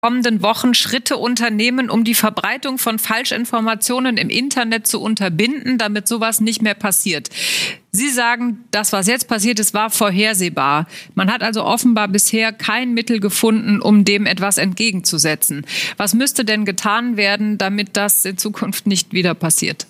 kommenden Wochen Schritte unternehmen, um die Verbreitung von Falschinformationen im Internet zu unterbinden, damit sowas nicht mehr passiert. Sie sagen, das, was jetzt passiert ist, war vorhersehbar. Man hat also offenbar bisher kein Mittel gefunden, um dem etwas entgegenzusetzen. Was müsste denn getan werden, damit das in Zukunft nicht wieder passiert?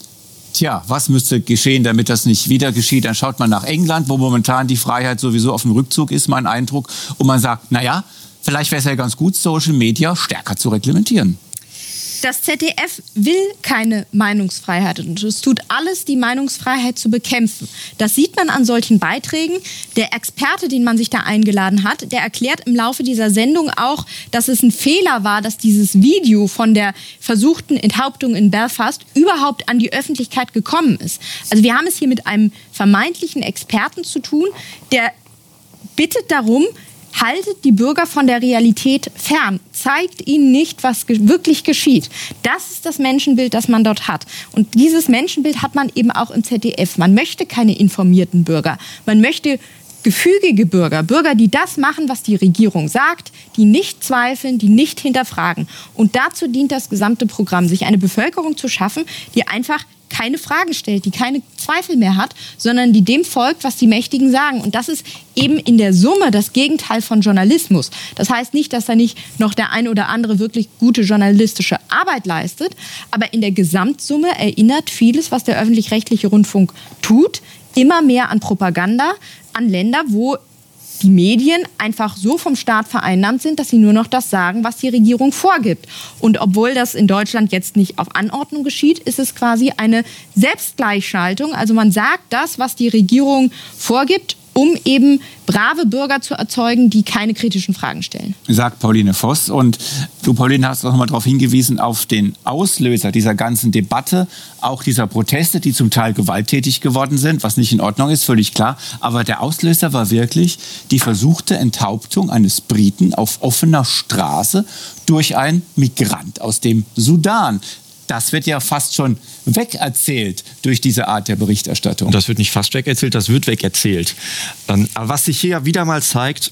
Tja, was müsste geschehen, damit das nicht wieder geschieht? Dann schaut man nach England, wo momentan die Freiheit sowieso auf dem Rückzug ist, mein Eindruck. Und man sagt, naja, vielleicht wäre es ja ganz gut, Social Media stärker zu reglementieren. Das ZDF will keine Meinungsfreiheit und es tut alles, die Meinungsfreiheit zu bekämpfen. Das sieht man an solchen Beiträgen. Der Experte, den man sich da eingeladen hat, der erklärt im Laufe dieser Sendung auch, dass es ein Fehler war, dass dieses Video von der versuchten Enthauptung in Belfast überhaupt an die Öffentlichkeit gekommen ist. Also wir haben es hier mit einem vermeintlichen Experten zu tun, der bittet darum, haltet die Bürger von der Realität fern. Zeigt ihnen nicht, was wirklich geschieht. Das ist das Menschenbild, das man dort hat. Und dieses Menschenbild hat man eben auch im ZDF. Man möchte keine informierten Bürger. Man möchte gefügige Bürger. Bürger, die das machen, was die Regierung sagt, die nicht zweifeln, die nicht hinterfragen. Und dazu dient das gesamte Programm, sich eine Bevölkerung zu schaffen, die einfach keine Fragen stellt, die keine Zweifel mehr hat, sondern die dem folgt, was die Mächtigen sagen. Und das ist eben in der Summe das Gegenteil von Journalismus. Das heißt nicht, dass da nicht noch der ein oder andere wirklich gute journalistische Arbeit leistet, aber in der Gesamtsumme erinnert vieles, was der öffentlich-rechtliche Rundfunk tut, immer mehr an Propaganda, an Länder, wo die Medien einfach so vom Staat vereinnahmt sind, dass sie nur noch das sagen, was die Regierung vorgibt. Und obwohl das in Deutschland jetzt nicht auf Anordnung geschieht, ist es quasi eine Selbstgleichschaltung. Also man sagt das, was die Regierung vorgibt, um eben brave Bürger zu erzeugen, die keine kritischen Fragen stellen. Sagt Pauline Voss. Und du, Pauline, hast auch noch mal darauf hingewiesen, auf den Auslöser dieser ganzen Debatte, auch dieser Proteste, die zum Teil gewalttätig geworden sind, was nicht in Ordnung ist, völlig klar. Aber der Auslöser war wirklich die versuchte Enthauptung eines Briten auf offener Straße durch einen Migrant aus dem Sudan. Das wird ja fast schon wegerzählt durch diese Art der Berichterstattung. Das wird nicht fast wegerzählt, das wird wegerzählt. Aber was sich hier ja wieder mal zeigt,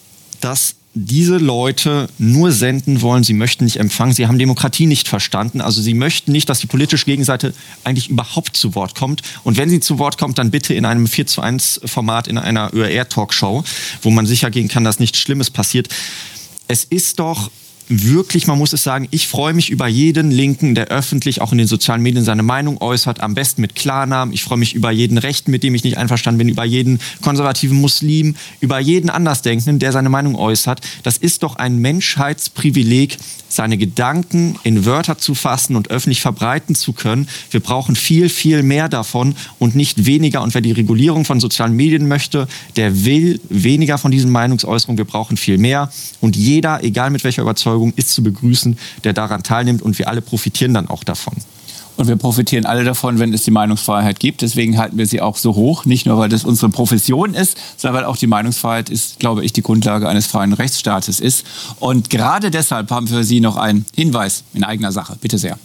dass diese Leute nur senden wollen, sie möchten nicht empfangen, sie haben Demokratie nicht verstanden. Also sie möchten nicht, dass die politische Gegenseite eigentlich überhaupt zu Wort kommt. Und wenn sie zu Wort kommt, dann bitte in einem 4:1-Format, in einer ÖRR-Talkshow, wo man sicher gehen kann, dass nichts Schlimmes passiert. Es ist doch wirklich, man muss es sagen, ich freue mich über jeden Linken, der öffentlich auch in den sozialen Medien seine Meinung äußert, am besten mit Klarnamen. Ich freue mich über jeden Rechten, mit dem ich nicht einverstanden bin, über jeden konservativen Muslim, über jeden Andersdenkenden, der seine Meinung äußert. Das ist doch ein Menschheitsprivileg, seine Gedanken in Wörter zu fassen und öffentlich verbreiten zu können. Wir brauchen viel, viel mehr davon und nicht weniger. Und wer die Regulierung von sozialen Medien möchte, der will weniger von diesen Meinungsäußerungen. Wir brauchen viel mehr. Und jeder, egal mit welcher Überzeugung, ist zu begrüßen, der daran teilnimmt. Und wir alle profitieren dann auch davon. Und wir profitieren alle davon, wenn es die Meinungsfreiheit gibt. Deswegen halten wir sie auch so hoch. Nicht nur, weil das unsere Profession ist, sondern weil auch die Meinungsfreiheit ist, glaube ich, die Grundlage eines freien Rechtsstaates ist. Und gerade deshalb haben wir für Sie noch einen Hinweis in eigener Sache. Bitte sehr.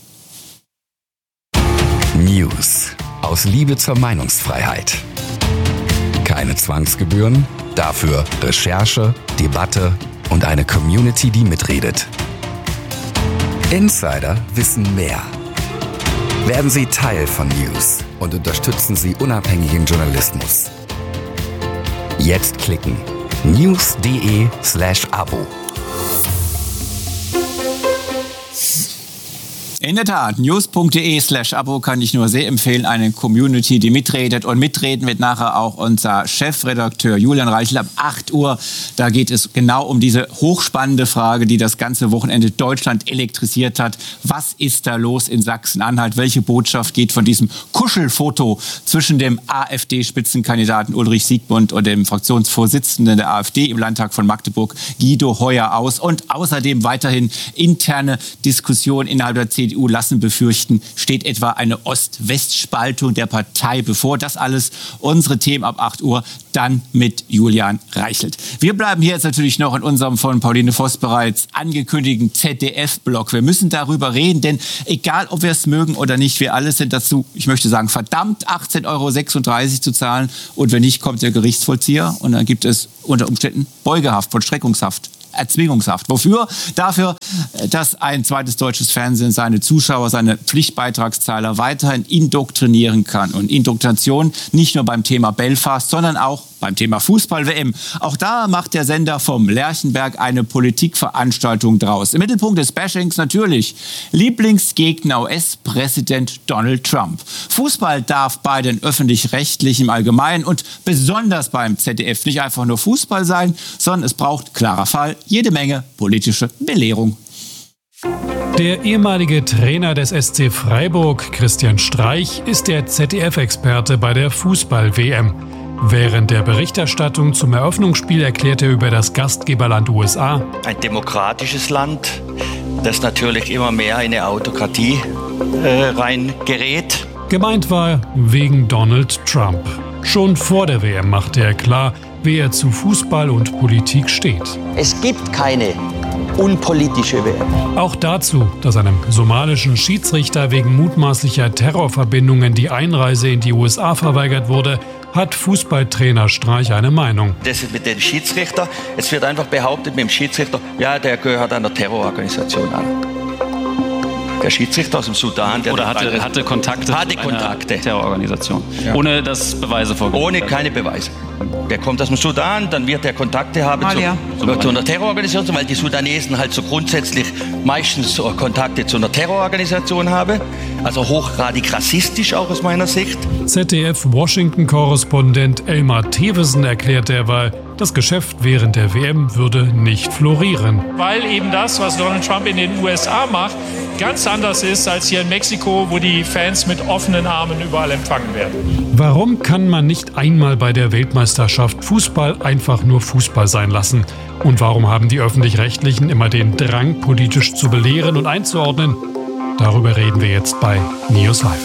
News aus Liebe zur Meinungsfreiheit. Keine Zwangsgebühren, dafür Recherche, Debatte und eine Community, die mitredet. Insider wissen mehr. Werden Sie Teil von News und unterstützen Sie unabhängigen Journalismus. Jetzt klicken. news.de/Abo. In der Tat, news.de/Abo kann ich nur sehr empfehlen. Eine Community, die mitredet. Und mitreden wird nachher auch unser Chefredakteur Julian Reichelt ab 8 Uhr. Da geht es genau um diese hochspannende Frage, die das ganze Wochenende Deutschland elektrisiert hat. Was ist da los in Sachsen-Anhalt? Welche Botschaft geht von diesem Kuschelfoto zwischen dem AfD-Spitzenkandidaten Ulrich Siegmund und dem Fraktionsvorsitzenden der AfD im Landtag von Magdeburg, Guido Heuer, aus? Und außerdem weiterhin interne Diskussionen innerhalb der CDU lassen befürchten, steht etwa eine Ost-West-Spaltung der Partei bevor. Das alles unsere Themen ab 8 Uhr, dann mit Julian Reichelt. Wir bleiben hier jetzt natürlich noch in unserem von Pauline Voss bereits angekündigten ZDF-Blog. Wir müssen darüber reden, denn egal, ob wir es mögen oder nicht, wir alle sind dazu, ich möchte sagen, verdammt 18,36 € zu zahlen. Und wenn nicht, kommt der Gerichtsvollzieher und dann gibt es unter Umständen Beugehaft, Vollstreckungshaft. Erzwingungshaft. Wofür? Dafür, dass ein zweites deutsches Fernsehen seine Zuschauer, seine Pflichtbeitragszahler weiterhin indoktrinieren kann. Und Indoktrination nicht nur beim Thema Belfast, sondern auch beim Thema Fußball-WM. Auch da macht der Sender vom Lerchenberg eine Politikveranstaltung draus. Im Mittelpunkt des Bashings natürlich Lieblingsgegner US-Präsident Donald Trump. Fußball darf bei den Öffentlich-Rechtlichen im Allgemeinen und besonders beim ZDF nicht einfach nur Fußball sein, sondern es braucht, klarer Fall, jede Menge politische Belehrung. Der ehemalige Trainer des SC Freiburg, Christian Streich, ist der ZDF-Experte bei der Fußball-WM. Während der Berichterstattung zum Eröffnungsspiel erklärte er über das Gastgeberland USA: Ein demokratisches Land, das natürlich immer mehr in eine Autokratie reingerät. Gemeint war wegen Donald Trump. Schon vor der WM machte er klar, wie er zu Fußball und Politik steht. Es gibt keine unpolitische WM. Auch dazu, dass einem somalischen Schiedsrichter wegen mutmaßlicher Terrorverbindungen die Einreise in die USA verweigert wurde, hat Fußballtrainer Streich eine Meinung. Das ist mit dem Schiedsrichter. Es wird einfach behauptet mit dem Schiedsrichter, ja, der gehört einer Terrororganisation an. Der Schiedsrichter aus dem Sudan, der hatte Kontakte zu einer Terrororganisation, ja. Ohne dass Beweise vorgelegt Ohne keine Beweise. Der kommt aus dem Sudan, dann wird er Kontakte haben zu einer Terrororganisation, weil die Sudanesen halt so grundsätzlich meistens so Kontakte zu einer Terrororganisation haben. Also hochgradig rassistisch auch aus meiner Sicht. ZDF-Washington-Korrespondent Elmar Thewesen erklärte derweil, das Geschäft während der WM würde nicht florieren. Weil eben das, was Donald Trump in den USA macht, ganz anders ist als hier in Mexiko, wo die Fans mit offenen Armen überall empfangen werden. Warum kann man nicht einmal bei der Weltmeisterschaft Fußball einfach nur Fußball sein lassen? Und warum haben die Öffentlich-Rechtlichen immer den Drang, politisch zu belehren und einzuordnen? Darüber reden wir jetzt bei News Live.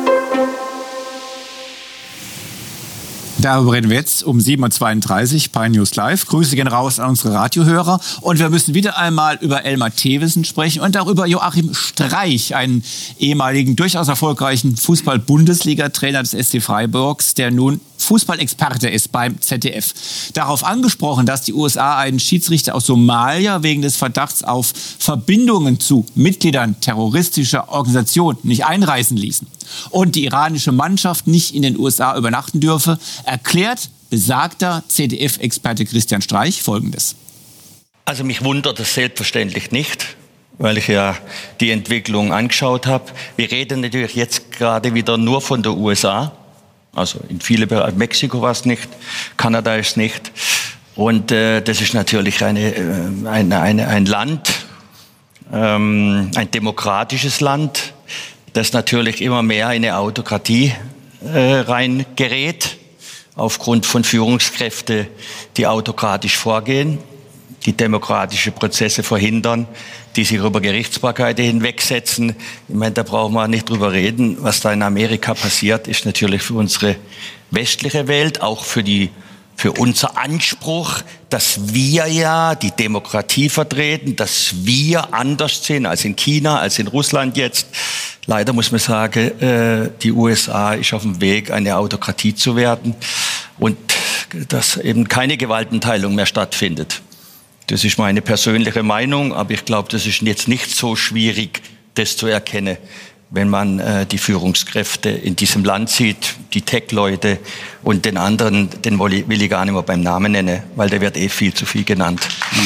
Darüber reden wir jetzt um 7.32 Uhr bei News Live. Grüße gehen raus an unsere Radiohörer. Und wir müssen wieder einmal über Elmar Thewesen sprechen und auch über Joachim Streich, einen ehemaligen, durchaus erfolgreichen Fußball-Bundesliga-Trainer des SC Freiburgs, der nun Fußballexperte ist beim ZDF. Darauf angesprochen, dass die USA einen Schiedsrichter aus Somalia wegen des Verdachts auf Verbindungen zu Mitgliedern terroristischer Organisationen nicht einreisen ließen und die iranische Mannschaft nicht in den USA übernachten dürfe, erklärt besagter ZDF-Experte Christian Streich Folgendes. Also mich wundert das selbstverständlich nicht, weil ich ja die Entwicklung angeschaut habe. Wir reden natürlich jetzt gerade wieder nur von der USA. Also in viele Bereiche, Mexiko war es nicht, Kanada ist nicht. Und das ist natürlich ein Land, ein demokratisches Land, das natürlich immer mehr in eine Autokratie reingerät, aufgrund von Führungskräften, die autokratisch vorgehen, die demokratische Prozesse verhindern, die sich über Gerichtsbarkeit hinwegsetzen. Ich meine, da brauchen wir nicht drüber reden. Was da in Amerika passiert, ist natürlich für unsere westliche Welt, auch für unser Anspruch, dass wir ja die Demokratie vertreten, dass wir anders sind als in China, als in Russland jetzt. Leider muss man sagen, die USA ist auf dem Weg, eine Autokratie zu werden und dass eben keine Gewaltenteilung mehr stattfindet. Das ist meine persönliche Meinung, aber ich glaube, das ist jetzt nicht so schwierig, das zu erkennen, wenn man die Führungskräfte in diesem Land sieht, die Tech-Leute und den anderen, den will ich gar nicht mehr beim Namen nennen, weil der wird viel zu viel genannt.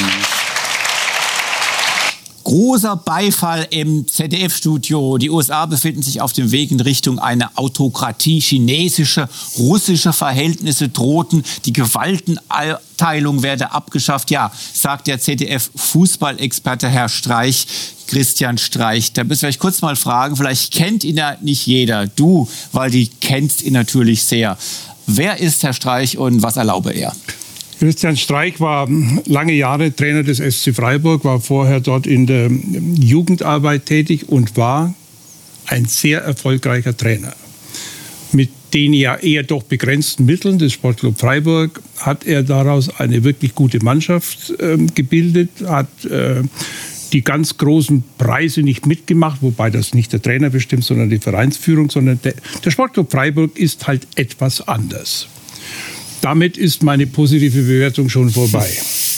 Großer Beifall im ZDF-Studio. Die USA befinden sich auf dem Weg in Richtung einer Autokratie. Chinesische, russische Verhältnisse drohten. Die Gewaltenteilung werde abgeschafft. Ja, sagt der ZDF-Fußballexperte Herr Streich, Christian Streich. Da müssen wir euch kurz mal fragen, vielleicht kennt ihn ja nicht jeder. Du, weil du kennst ihn natürlich sehr. Wer ist Herr Streich und was erlaube er? Christian Streich war lange Jahre Trainer des SC Freiburg, war vorher dort in der Jugendarbeit tätig und war ein sehr erfolgreicher Trainer. Mit den ja eher doch begrenzten Mitteln des Sportclub Freiburg hat er daraus eine wirklich gute Mannschaft gebildet, hat die ganz großen Preise nicht mitgemacht, wobei das nicht der Trainer bestimmt, sondern die Vereinsführung, sondern der Sportclub Freiburg ist halt etwas anders. Damit ist meine positive Bewertung schon vorbei.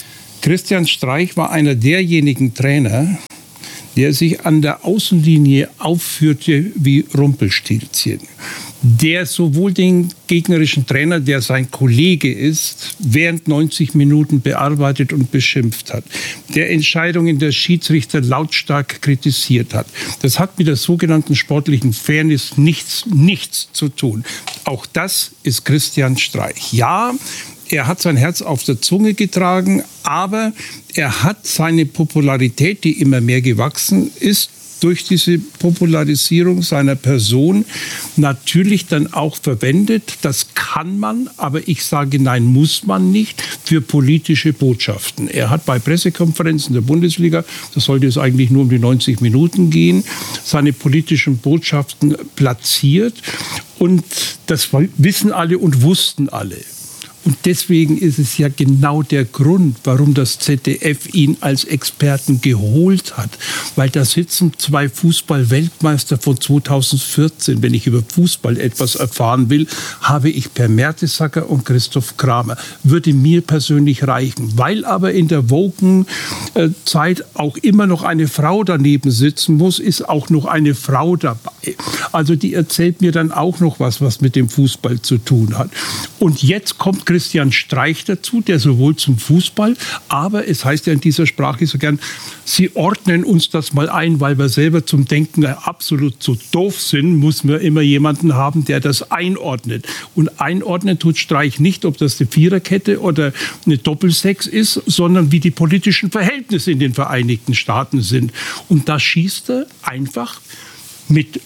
Christian Streich war einer derjenigen Trainer, der sich an der Außenlinie aufführte wie Rumpelstilzchen. Der sowohl den gegnerischen Trainer, der sein Kollege ist, während 90 Minuten bearbeitet und beschimpft hat, der Entscheidungen der Schiedsrichter lautstark kritisiert hat. Das hat mit der sogenannten sportlichen Fairness nichts zu tun. Auch das ist Christian Streich. Ja, er hat sein Herz auf der Zunge getragen, aber er hat seine Popularität, die immer mehr gewachsen ist, durch diese Popularisierung seiner Person natürlich dann auch verwendet. Das kann man, aber ich sage, nein, muss man nicht, für politische Botschaften. Er hat bei Pressekonferenzen der Bundesliga, da sollte es eigentlich nur um die 90 Minuten gehen, seine politischen Botschaften platziert. Und das wissen alle und wussten alle. Und deswegen ist es ja genau der Grund, warum das ZDF ihn als Experten geholt hat. Weil da sitzen 2 Fußball-Weltmeister von 2014. Wenn ich über Fußball etwas erfahren will, habe ich Per Mertesacker und Christoph Kramer. Würde mir persönlich reichen. Weil aber in der Woken-Zeit auch immer noch eine Frau daneben sitzen muss, ist auch noch eine Frau dabei. Also die erzählt mir dann auch noch was mit dem Fußball zu tun hat. Und jetzt kommt Christian Streich dazu, der sowohl zum Fußball, aber es heißt ja in dieser Sprache so gern, Sie ordnen uns das mal ein, weil wir selber zum Denken absolut zu doof sind, muss man immer jemanden haben, der das einordnet. Und einordnen tut Streich nicht, ob das eine Viererkette oder eine Doppelsechs ist, sondern wie die politischen Verhältnisse in den Vereinigten Staaten sind. Und da schießt er einfach mit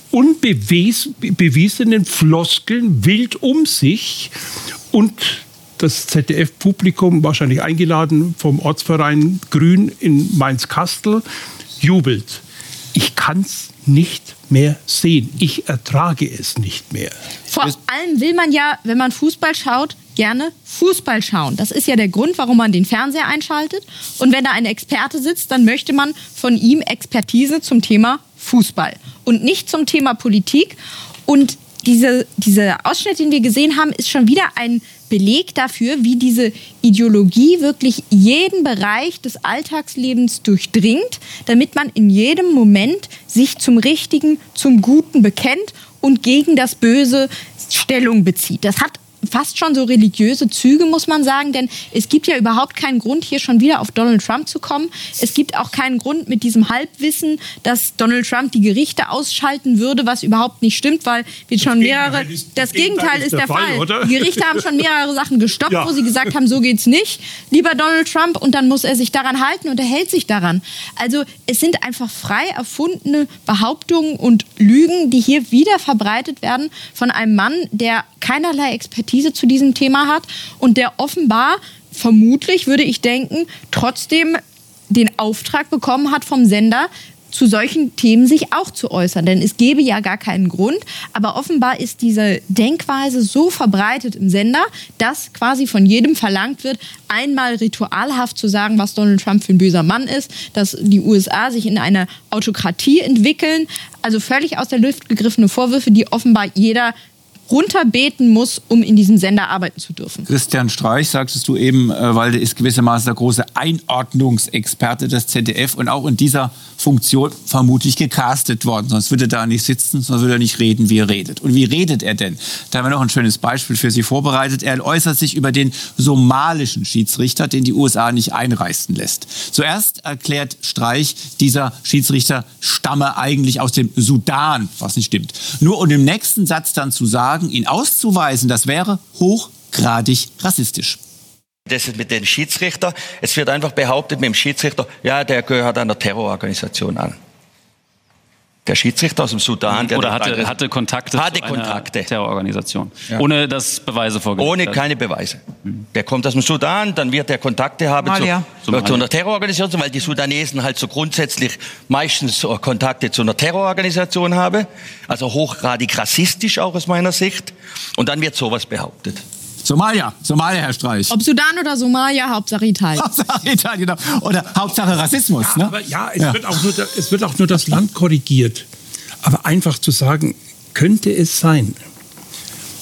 unbewiesenen Floskeln wild um sich. Und das ZDF-Publikum, wahrscheinlich eingeladen vom Ortsverein Grün in Mainz-Kastel, jubelt. Ich kann es nicht mehr sehen. Ich ertrage es nicht mehr. Vor allem will man ja, wenn man Fußball schaut, gerne Fußball schauen. Das ist ja der Grund, warum man den Fernseher einschaltet. Und wenn da ein Experte sitzt, dann möchte man von ihm Expertise zum Thema Fußball und nicht zum Thema Politik. Und dieser Ausschnitt, den wir gesehen haben, ist schon wieder ein Beleg dafür, wie diese Ideologie wirklich jeden Bereich des Alltagslebens durchdringt, damit man in jedem Moment sich zum Richtigen, zum Guten bekennt und gegen das Böse Stellung bezieht. Das hat fast schon so religiöse Züge, muss man sagen, denn es gibt ja überhaupt keinen Grund, hier schon wieder auf Donald Trump zu kommen. Es gibt auch keinen Grund mit diesem Halbwissen, dass Donald Trump die Gerichte ausschalten würde, was überhaupt nicht stimmt, weil wir schon mehrere... Das Gegenteil ist der Fall. Oder? Die Gerichte haben schon mehrere Sachen gestoppt, wo sie gesagt haben, so geht's nicht, lieber Donald Trump, und dann muss er sich daran halten und er hält sich daran. Also es sind einfach frei erfundene Behauptungen und Lügen, die hier wieder verbreitet werden von einem Mann, der keinerlei Expertise zu diesem Thema hat und der offenbar, vermutlich würde ich denken, trotzdem den Auftrag bekommen hat vom Sender, zu solchen Themen sich auch zu äußern. Denn es gäbe ja gar keinen Grund. Aber offenbar ist diese Denkweise so verbreitet im Sender, dass quasi von jedem verlangt wird, einmal ritualhaft zu sagen, was Donald Trump für ein böser Mann ist, dass die USA sich in eine Autokratie entwickeln. Also völlig aus der Luft gegriffene Vorwürfe, die offenbar jeder runterbeten muss, um in diesem Sender arbeiten zu dürfen. Christian Streich, sagtest du eben, weil der ist gewissermaßen der große Einordnungsexperte des ZDF und auch in dieser Funktion vermutlich gecastet worden. Sonst würde er da nicht sitzen, sonst würde er nicht reden, wie er redet. Und wie redet er denn? Da haben wir noch ein schönes Beispiel für Sie vorbereitet. Er äußert sich über den somalischen Schiedsrichter, den die USA nicht einreisen lässt. Zuerst erklärt Streich, dieser Schiedsrichter stamme eigentlich aus dem Sudan, was nicht stimmt. Nur um im nächsten Satz dann zu sagen, ihn auszuweisen, das wäre hochgradig rassistisch. Das ist mit den Schiedsrichtern. Es wird einfach behauptet mit dem Schiedsrichter, ja, der gehört einer Terrororganisation an. Der Schiedsrichter aus dem Sudan. Der oder hatte Kontakte zu einer Terrororganisation. Ja. Ohne dass Beweise vorgelegt werden. Ohne keine Beweise. Der kommt aus dem Sudan, dann wird der Kontakte haben zu einer Terrororganisation, weil die Sudanesen halt so grundsätzlich meistens Kontakte zu einer Terrororganisation haben. Also hochgradig rassistisch auch aus meiner Sicht. Und dann wird sowas behauptet. Somalia, Herr Streich. Ob Sudan oder Somalia, Hauptsache Italien. Hauptsache Italien, genau. Oder Hauptsache Rassismus. Ja, ne? Aber es wird auch nur das Land korrigiert. Aber einfach zu sagen, könnte es sein,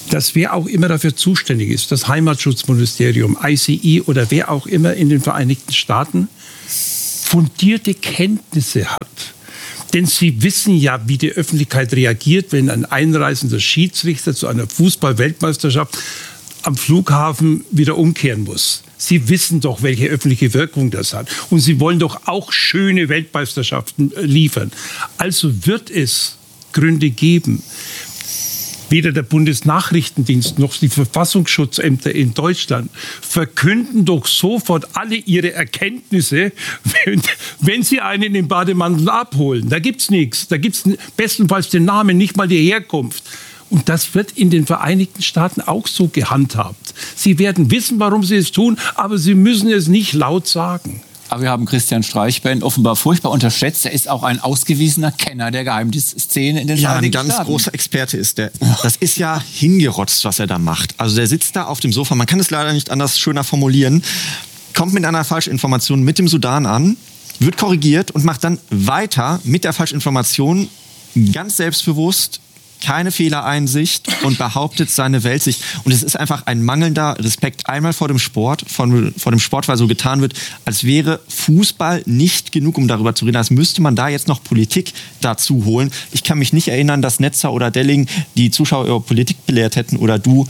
dass wer auch immer dafür zuständig ist, das Heimatschutzministerium, ICI oder wer auch immer in den Vereinigten Staaten, fundierte Kenntnisse hat. Denn sie wissen ja, wie die Öffentlichkeit reagiert, wenn ein einreisender Schiedsrichter zu einer Fußball-Weltmeisterschaft am Flughafen wieder umkehren muss. Sie wissen doch, welche öffentliche Wirkung das hat. Und sie wollen doch auch schöne Weltmeisterschaften liefern. Also wird es Gründe geben. Weder der Bundesnachrichtendienst noch die Verfassungsschutzämter in Deutschland verkünden doch sofort alle ihre Erkenntnisse, wenn sie einen im Bademantel abholen. Da gibt's nichts. Da gibt's bestenfalls den Namen, nicht mal die Herkunft. Und das wird in den Vereinigten Staaten auch so gehandhabt. Sie werden wissen, warum sie es tun, aber sie müssen es nicht laut sagen. Aber wir haben Christian Streich offenbar furchtbar unterschätzt. Er ist auch ein ausgewiesener Kenner der Geheimdienstszene in den Vereinigten Staaten. Ja, ein ganz großer Experte ist der. Das ist ja hingerotzt, was er da macht. Also der sitzt da auf dem Sofa, man kann es leider nicht anders schöner formulieren, kommt mit einer Falschinformation mit dem Sudan an, wird korrigiert und macht dann weiter mit der Falschinformation ganz selbstbewusst, keine Fehlereinsicht und behauptet seine Weltsicht. Und es ist einfach ein mangelnder Respekt einmal vor dem Sport, vor dem Sport, weil so getan wird, als wäre Fußball nicht genug, um darüber zu reden. Als müsste man da jetzt noch Politik dazu holen. Ich kann mich nicht erinnern, dass Netzer oder Delling die Zuschauer über Politik belehrt hätten oder du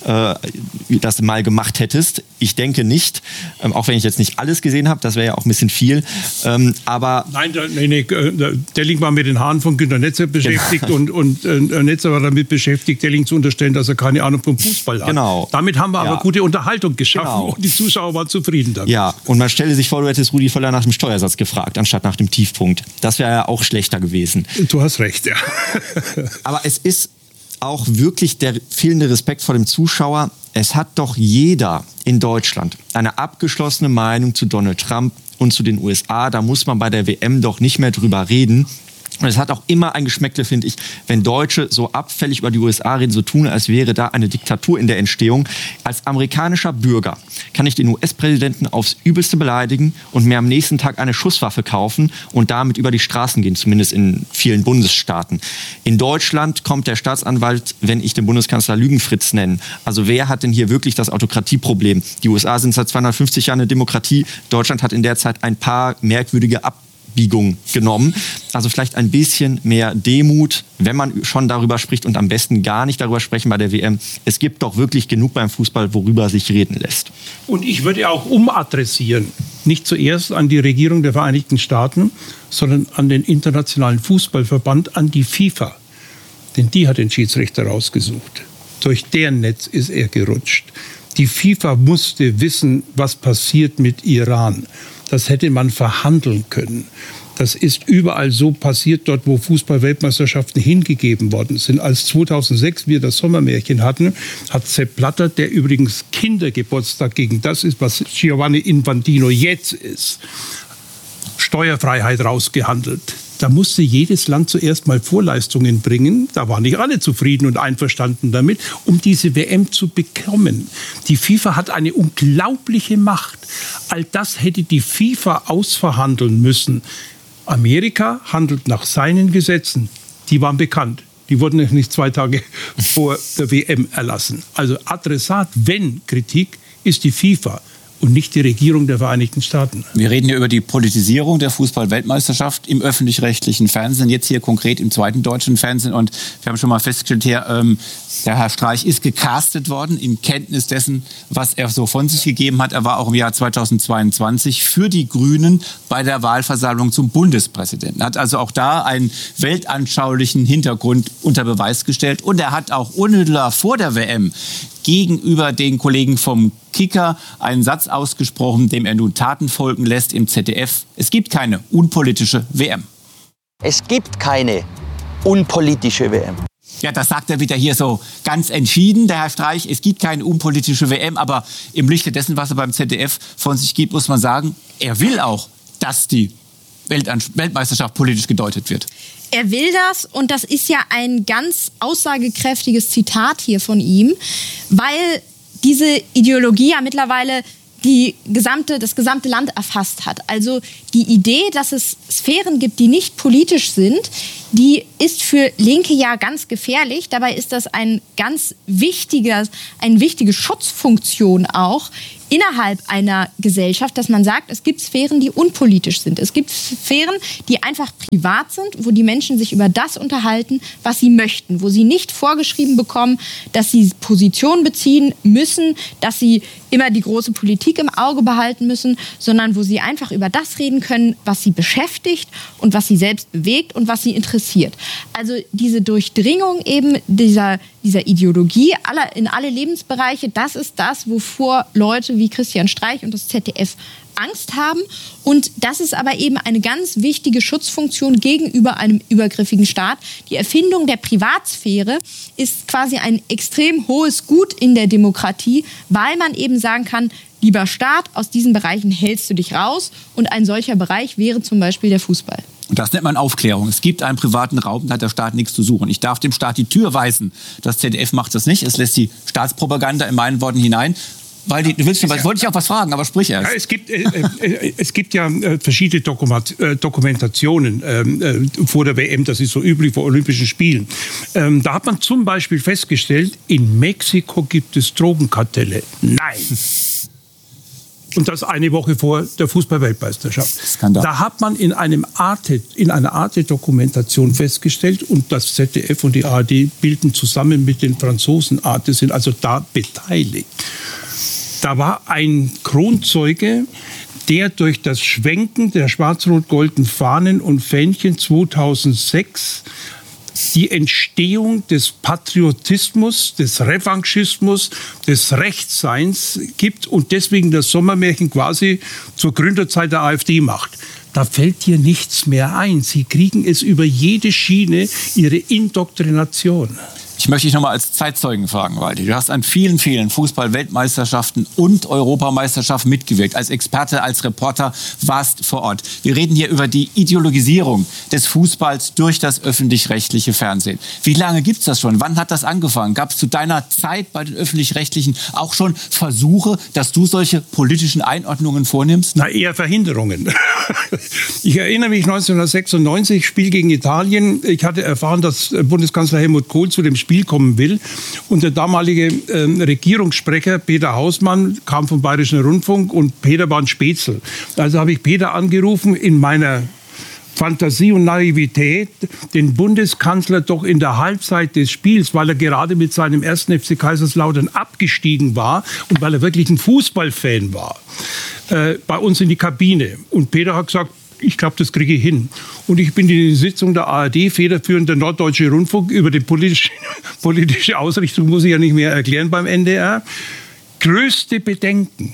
das mal gemacht hättest. Ich denke nicht, auch wenn ich jetzt nicht alles gesehen habe, das wäre ja auch ein bisschen viel. Aber Nein, Delling war mit den Haaren von Günter Netzer beschäftigt und Netzer war damit beschäftigt, Delling zu unterstellen, dass er keine Ahnung vom Fußball hat. Genau. Damit haben wir aber gute Unterhaltung geschaffen und die Zuschauer waren zufrieden damit. Ja, und man stelle sich vor, du hättest Rudi Völler nach dem Steuersatz gefragt, anstatt nach dem Tiefpunkt. Das wäre ja auch schlechter gewesen. Du hast recht, ja. Aber es ist auch wirklich der fehlende Respekt vor dem Zuschauer. Es hat doch jeder in Deutschland eine abgeschlossene Meinung zu Donald Trump und zu den USA. Da muss man bei der WM doch nicht mehr drüber reden. Und es hat auch immer ein Geschmäckle, finde ich, wenn Deutsche so abfällig über die USA reden, so tun, als wäre da eine Diktatur in der Entstehung. Als amerikanischer Bürger kann ich den US-Präsidenten aufs Übelste beleidigen und mir am nächsten Tag eine Schusswaffe kaufen und damit über die Straßen gehen, zumindest in vielen Bundesstaaten. In Deutschland kommt der Staatsanwalt, wenn ich den Bundeskanzler Lügenfritz nenne. Also wer hat denn hier wirklich das Autokratieproblem? Die USA sind seit 250 Jahren eine Demokratie. Deutschland hat in der Zeit ein paar merkwürdige Abbiegung genommen. Also vielleicht ein bisschen mehr Demut, wenn man schon darüber spricht und am besten gar nicht darüber sprechen bei der WM. Es gibt doch wirklich genug beim Fußball, worüber sich reden lässt. Und ich würde auch umadressieren, nicht zuerst an die Regierung der Vereinigten Staaten, sondern an den Internationalen Fußballverband, an die FIFA. Denn die hat den Schiedsrichter rausgesucht. Durch deren Netz ist er gerutscht. Die FIFA musste wissen, was passiert mit Iran. Das hätte man verhandeln können. Das ist überall so passiert, dort wo Fußball-Weltmeisterschaften hingegeben worden sind. Als 2006 wir das Sommermärchen hatten, hat Sepp Blatter, der übrigens Kindergeburtstag gegen das ist, was Giovanni Infantino jetzt ist, Steuerfreiheit rausgehandelt. Da musste jedes Land zuerst mal Vorleistungen bringen. Da waren nicht alle zufrieden und einverstanden damit, um diese WM zu bekommen. Die FIFA hat eine unglaubliche Macht. All das hätte die FIFA ausverhandeln müssen. Amerika handelt nach seinen Gesetzen. Die waren bekannt. Die wurden nicht 2 Tage vor der WM erlassen. Also Adressat, wenn Kritik, ist die FIFA und nicht die Regierung der Vereinigten Staaten. Wir reden hier über die Politisierung der Fußball-Weltmeisterschaft im öffentlich-rechtlichen Fernsehen, jetzt hier konkret im zweiten deutschen Fernsehen. Und wir haben schon mal festgestellt, der Herr Streich ist gecastet worden in Kenntnis dessen, was er so von sich gegeben hat. Er war auch im Jahr 2022 für die Grünen bei der Wahlversammlung zum Bundespräsidenten. Er hat also auch da einen weltanschaulichen Hintergrund unter Beweis gestellt. Und er hat auch unmittelbar vor der WM gegenüber den Kollegen vom Kicker einen Satz ausgesprochen, dem er nun Taten folgen lässt im ZDF. Es gibt keine unpolitische WM. Es gibt keine unpolitische WM. Ja, das sagt er wieder hier so ganz entschieden, der Herr Streich. Es gibt keine unpolitische WM, aber im Lichte dessen, was er beim ZDF von sich gibt, muss man sagen, er will auch, dass die Weltmeisterschaft politisch gedeutet wird. Er will das und das ist ja ein ganz aussagekräftiges Zitat hier von ihm, weil diese Ideologie ja mittlerweile das gesamte Land erfasst hat. Also die Idee, dass es Sphären gibt, die nicht politisch sind, die ist für Linke ja ganz gefährlich. Dabei ist das eine wichtige Schutzfunktion auch innerhalb einer Gesellschaft, dass man sagt, es gibt Sphären, die unpolitisch sind. Es gibt Sphären, die einfach privat sind, wo die Menschen sich über das unterhalten, was sie möchten, wo sie nicht vorgeschrieben bekommen, dass sie Position beziehen müssen, dass sie immer die große Politik im Auge behalten müssen, sondern wo sie einfach über das reden können, was sie beschäftigt und was sie selbst bewegt und was sie interessiert. Also diese Durchdringung eben dieser Ideologie in alle Lebensbereiche, das ist das, wovor Leute wie Christian Streich und das ZDF Angst haben. Und das ist aber eben eine ganz wichtige Schutzfunktion gegenüber einem übergriffigen Staat. Die Erfindung der Privatsphäre ist quasi ein extrem hohes Gut in der Demokratie, weil man eben sagen kann, lieber Staat, aus diesen Bereichen hältst du dich raus. Und ein solcher Bereich wäre zum Beispiel der Fußball. Und das nennt man Aufklärung. Es gibt einen privaten Raum, da hat der Staat nichts zu suchen. Ich darf dem Staat die Tür weisen. Das ZDF macht das nicht. Es lässt die Staatspropaganda in meinen Worten hinein. Weil du willst, wollte ich auch was fragen, aber sprich erst. Ja, es gibt ja verschiedene Dokumentationen vor der WM, das ist so üblich vor Olympischen Spielen. Da hat man zum Beispiel festgestellt, in Mexiko gibt es Drogenkartelle. Nein! Und das eine Woche vor der Fußball-Weltmeisterschaft. Skandal. Da hat man in einer Arte-Dokumentation festgestellt, und das ZDF und die ARD bilden zusammen mit den Franzosen Arte, sind also da beteiligt. Da war ein Kronzeuge, der durch das Schwenken der schwarz-rot-golden Fahnen und Fähnchen 2006 die Entstehung des Patriotismus, des Revanchismus, des Rechtsseins gibt und deswegen das Sommermärchen quasi zur Gründerzeit der AfD macht. Da fällt dir nichts mehr ein. Sie kriegen es über jede Schiene, ihre Indoktrination. Ich möchte dich nochmal als Zeitzeugen fragen, Waldi. Du hast an vielen, vielen Fußball-Weltmeisterschaften und Europameisterschaften mitgewirkt. Als Experte, als Reporter warst vor Ort. Wir reden hier über die Ideologisierung des Fußballs durch das öffentlich-rechtliche Fernsehen. Wie lange gibt's das schon? Wann hat das angefangen? Gab es zu deiner Zeit bei den Öffentlich-Rechtlichen auch schon Versuche, dass du solche politischen Einordnungen vornimmst? Na, eher Verhinderungen. Ich erinnere mich 1996, Spiel gegen Italien. Ich hatte erfahren, dass Bundeskanzler Helmut Kohl zu dem Spiel kommen will. Und der damalige Regierungssprecher Peter Hausmann kam vom Bayerischen Rundfunk und Peter war ein Spätzl. Also habe ich Peter angerufen, in meiner Fantasie und Naivität den Bundeskanzler doch in der Halbzeit des Spiels, weil er gerade mit seinem 1. FC Kaiserslautern abgestiegen war und weil er wirklich ein Fußballfan war, bei uns in die Kabine. Und Peter hat gesagt, ich glaube, das kriege ich hin. Und ich bin in die Sitzung der ARD, federführend der Norddeutsche Rundfunk, über die politische Ausrichtung muss ich ja nicht mehr erklären beim NDR. Größte Bedenken.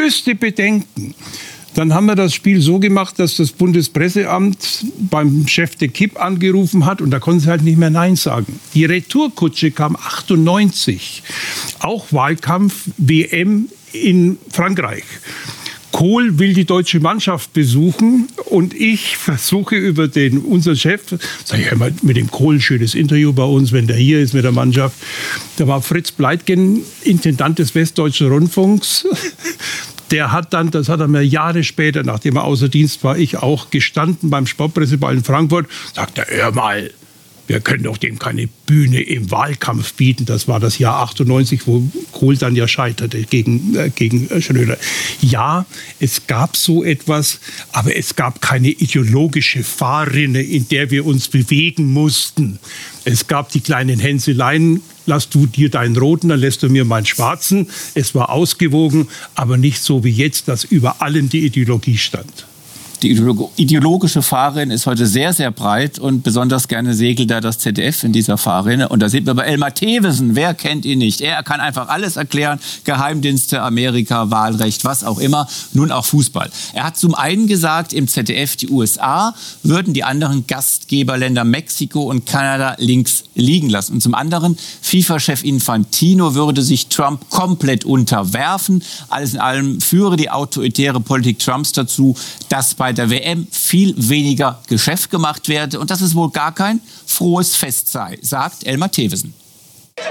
Dann haben wir das Spiel so gemacht, dass das Bundespresseamt beim Chef de Kipp angerufen hat und da konnten sie halt nicht mehr Nein sagen. Die Retourkutsche kam 98. Auch Wahlkampf, WM in Frankreich. Kohl will die deutsche Mannschaft besuchen und ich versuche über unser Chef, sag ich mal, mit dem Kohl ein schönes Interview bei uns, wenn der hier ist mit der Mannschaft. Da war Fritz Bleitgen, Intendant des Westdeutschen Rundfunks. Der hat dann, das hat er mir Jahre später, nachdem er außer Dienst war, ich auch gestanden beim Sportpresseball in Frankfurt, sagt er, hör mal, wir können doch dem keine Bühne im Wahlkampf bieten. Das war das Jahr 98, wo Kohl dann ja scheiterte gegen Schröder. Ja, es gab so etwas, aber es gab keine ideologische Fahrrinne, in der wir uns bewegen mussten. Es gab die kleinen Hänseleien, lass du dir deinen roten, dann lässt du mir meinen schwarzen. Es war ausgewogen, aber nicht so wie jetzt, dass über allem die Ideologie stand. Die ideologische Fahrrinne ist heute sehr, sehr breit und besonders gerne segelt da das ZDF in dieser Fahrrinne. Und da sieht man bei Elmar Thewesen, wer kennt ihn nicht? Er kann einfach alles erklären, Geheimdienste, Amerika, Wahlrecht, was auch immer, nun auch Fußball. Er hat zum einen gesagt, im ZDF die USA würden die anderen Gastgeberländer Mexiko und Kanada links liegen lassen. Und zum anderen, FIFA-Chef Infantino würde sich Trump komplett unterwerfen. Alles in allem führe die autoritäre Politik Trumps dazu, dass bei der WM viel weniger Geschäft gemacht werde und dass es wohl gar kein frohes Fest sei, sagt Elmar Thewesen.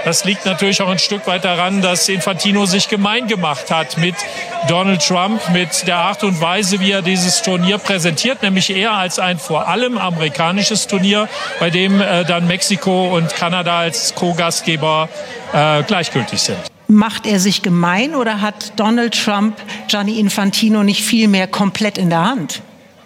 Das liegt natürlich auch ein Stück weit daran, dass Infantino sich gemein gemacht hat mit Donald Trump, mit der Art und Weise, wie er dieses Turnier präsentiert, nämlich eher als ein vor allem amerikanisches Turnier, bei dem dann Mexiko und Kanada als Co-Gastgeber gleichgültig sind. Macht er sich gemein oder hat Donald Trump Gianni Infantino nicht viel mehr komplett in der Hand?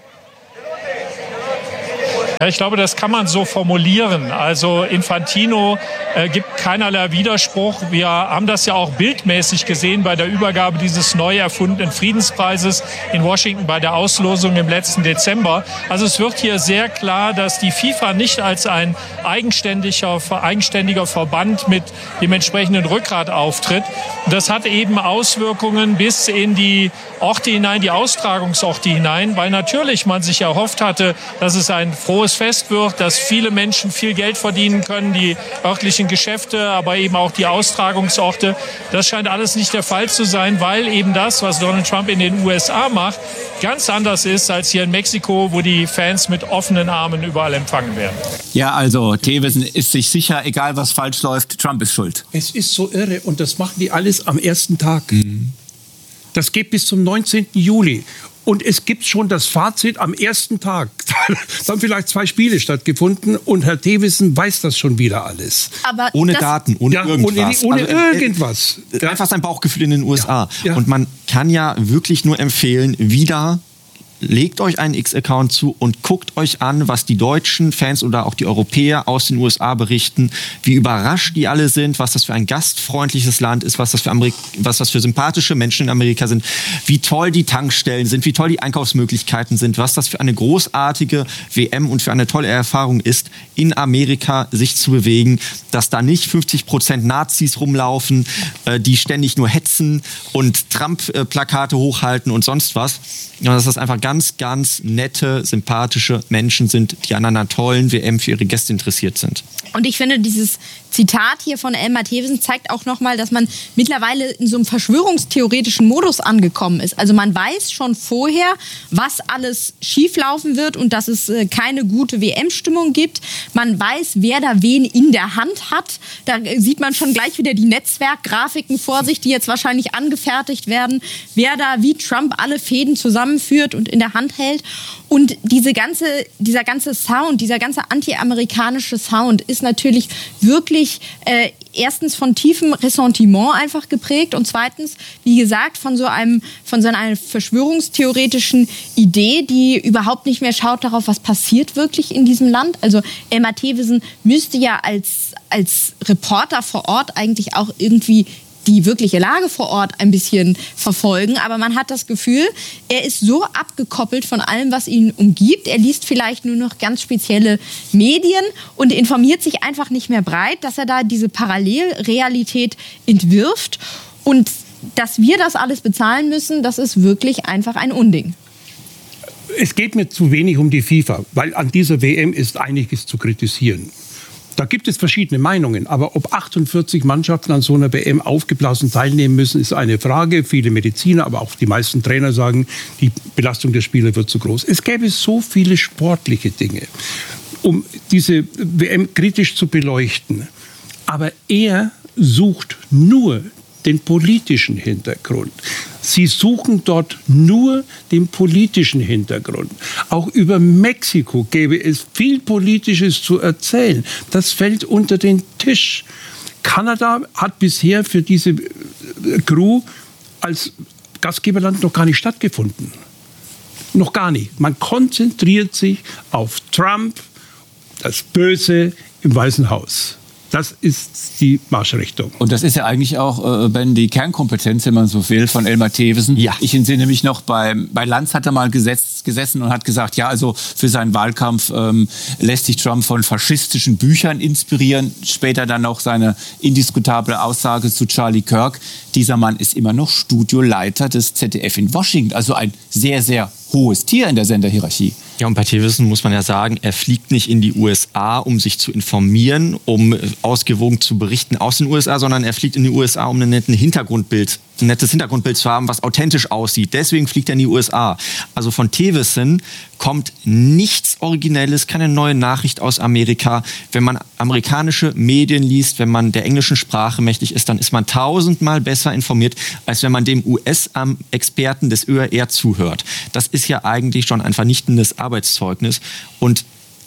Ja, ich glaube, das kann man so formulieren. Also Infantino gibt keinerlei Widerspruch. Wir haben das ja auch bildmäßig gesehen bei der Übergabe dieses neu erfundenen Friedenspreises in Washington bei der Auslosung im letzten Dezember. Also es wird hier sehr klar, dass die FIFA nicht als ein eigenständiger Verband mit dem entsprechenden Rückgrat auftritt. Und das hat eben Auswirkungen bis in die Orte hinein, die Austragungsorte hinein, weil natürlich man sich erhofft hatte, dass es ein frohes Fest wird, dass viele Menschen viel Geld verdienen können, die örtlichen Geschäfte, aber eben auch die Austragungsorte. Das scheint alles nicht der Fall zu sein, weil eben das, was Donald Trump in den USA macht, ganz anders ist als hier in Mexiko, wo die Fans mit offenen Armen überall empfangen werden. Ja, also Thewissen ist sich sicher, egal was falsch läuft, Trump ist schuld. Es ist so irre und das machen die alles am ersten Tag. Das geht bis zum 19. Juli. Und es gibt schon das Fazit am ersten Tag. Da haben vielleicht 2 Spiele stattgefunden und Herr Thewissen weiß das schon wieder alles. Aber ohne Daten, ohne irgendwas. Ohne irgendwas. Einfach sein Bauchgefühl in den USA. Ja. Und man kann ja wirklich nur empfehlen, wieder legt euch einen X-Account zu und guckt euch an, was die deutschen Fans oder auch die Europäer aus den USA berichten, wie überrascht die alle sind, was das für ein gastfreundliches Land ist, was das für sympathische Menschen in Amerika sind, wie toll die Tankstellen sind, wie toll die Einkaufsmöglichkeiten sind, was das für eine großartige WM und für eine tolle Erfahrung ist, in Amerika sich zu bewegen, dass da nicht 50% Nazis rumlaufen, die ständig nur hetzen und Trump-Plakate hochhalten und sonst was. Ja, dass das einfach ganz, ganz nette, sympathische Menschen sind, die an einer tollen WM für ihre Gäste interessiert sind. Und ich finde, dieses Zitat hier von Elmar Thewissen zeigt auch nochmal, dass man mittlerweile in so einem verschwörungstheoretischen Modus angekommen ist. Also man weiß schon vorher, was alles schieflaufen wird und dass es keine gute WM-Stimmung gibt. Man weiß, wer da wen in der Hand hat. Da sieht man schon gleich wieder die Netzwerkgrafiken vor sich, die jetzt wahrscheinlich angefertigt werden. Wer da wie Trump alle Fäden zusammenführt und in der Hand hält. Und dieser ganze Sound, dieser ganze anti-amerikanische Sound ist natürlich wirklich erstens von tiefem Ressentiment einfach geprägt und zweitens, wie gesagt, von so einer verschwörungstheoretischen Idee, die überhaupt nicht mehr schaut darauf, was passiert wirklich in diesem Land. Also Elmar Thewissen müsste ja als Reporter vor Ort eigentlich auch irgendwie die wirkliche Lage vor Ort ein bisschen verfolgen. Aber man hat das Gefühl, er ist so abgekoppelt von allem, was ihn umgibt. Er liest vielleicht nur noch ganz spezielle Medien und informiert sich einfach nicht mehr breit, dass er da diese Parallelrealität entwirft. Und dass wir das alles bezahlen müssen, das ist wirklich einfach ein Unding. Es geht mir zu wenig um die FIFA, weil an dieser WM ist einiges zu kritisieren. Da gibt es verschiedene Meinungen, aber ob 48 Mannschaften an so einer WM aufgeblasen teilnehmen müssen, ist eine Frage. Viele Mediziner, aber auch die meisten Trainer sagen, die Belastung der Spieler wird zu groß. Es gäbe so viele sportliche Dinge, um diese WM kritisch zu beleuchten. Aber er sucht nur den politischen Hintergrund. Sie suchen dort nur den politischen Hintergrund. Auch über Mexiko gäbe es viel Politisches zu erzählen. Das fällt unter den Tisch. Kanada hat bisher für diese Crew als Gastgeberland noch gar nicht stattgefunden. Noch gar nicht. Man konzentriert sich auf Trump, das Böse im Weißen Haus. Das ist die Marschrichtung. Und das ist ja eigentlich auch, Ben, die Kernkompetenz, wenn man so will, von Elmar Thewissen. Ja. Ich entsinne mich noch, bei Lanz hat er mal gesessen und hat gesagt, ja, also für seinen Wahlkampf lässt sich Trump von faschistischen Büchern inspirieren. Später dann noch seine indiskutable Aussage zu Charlie Kirk. Dieser Mann ist immer noch Studioleiter des ZDF in Washington. Also ein sehr, sehr hohes Tier in der Senderhierarchie. Ja, und bei Thewissen muss man ja sagen, er fliegt nicht in die USA, um sich zu informieren, um ausgewogen zu berichten aus den USA, sondern er fliegt in die USA, um ein nettes Hintergrundbild ein nettes Hintergrundbild zu haben, was authentisch aussieht. Deswegen fliegt er in die USA. Also von Thewissen kommt nichts Originelles, keine neue Nachricht aus Amerika. Wenn man amerikanische Medien liest, wenn man der englischen Sprache mächtig ist, dann ist man 1000-mal besser informiert, als wenn man dem US-Experten des ÖRR zuhört. Das ist ja eigentlich schon ein vernichtendes Arbeitszeugnis. Und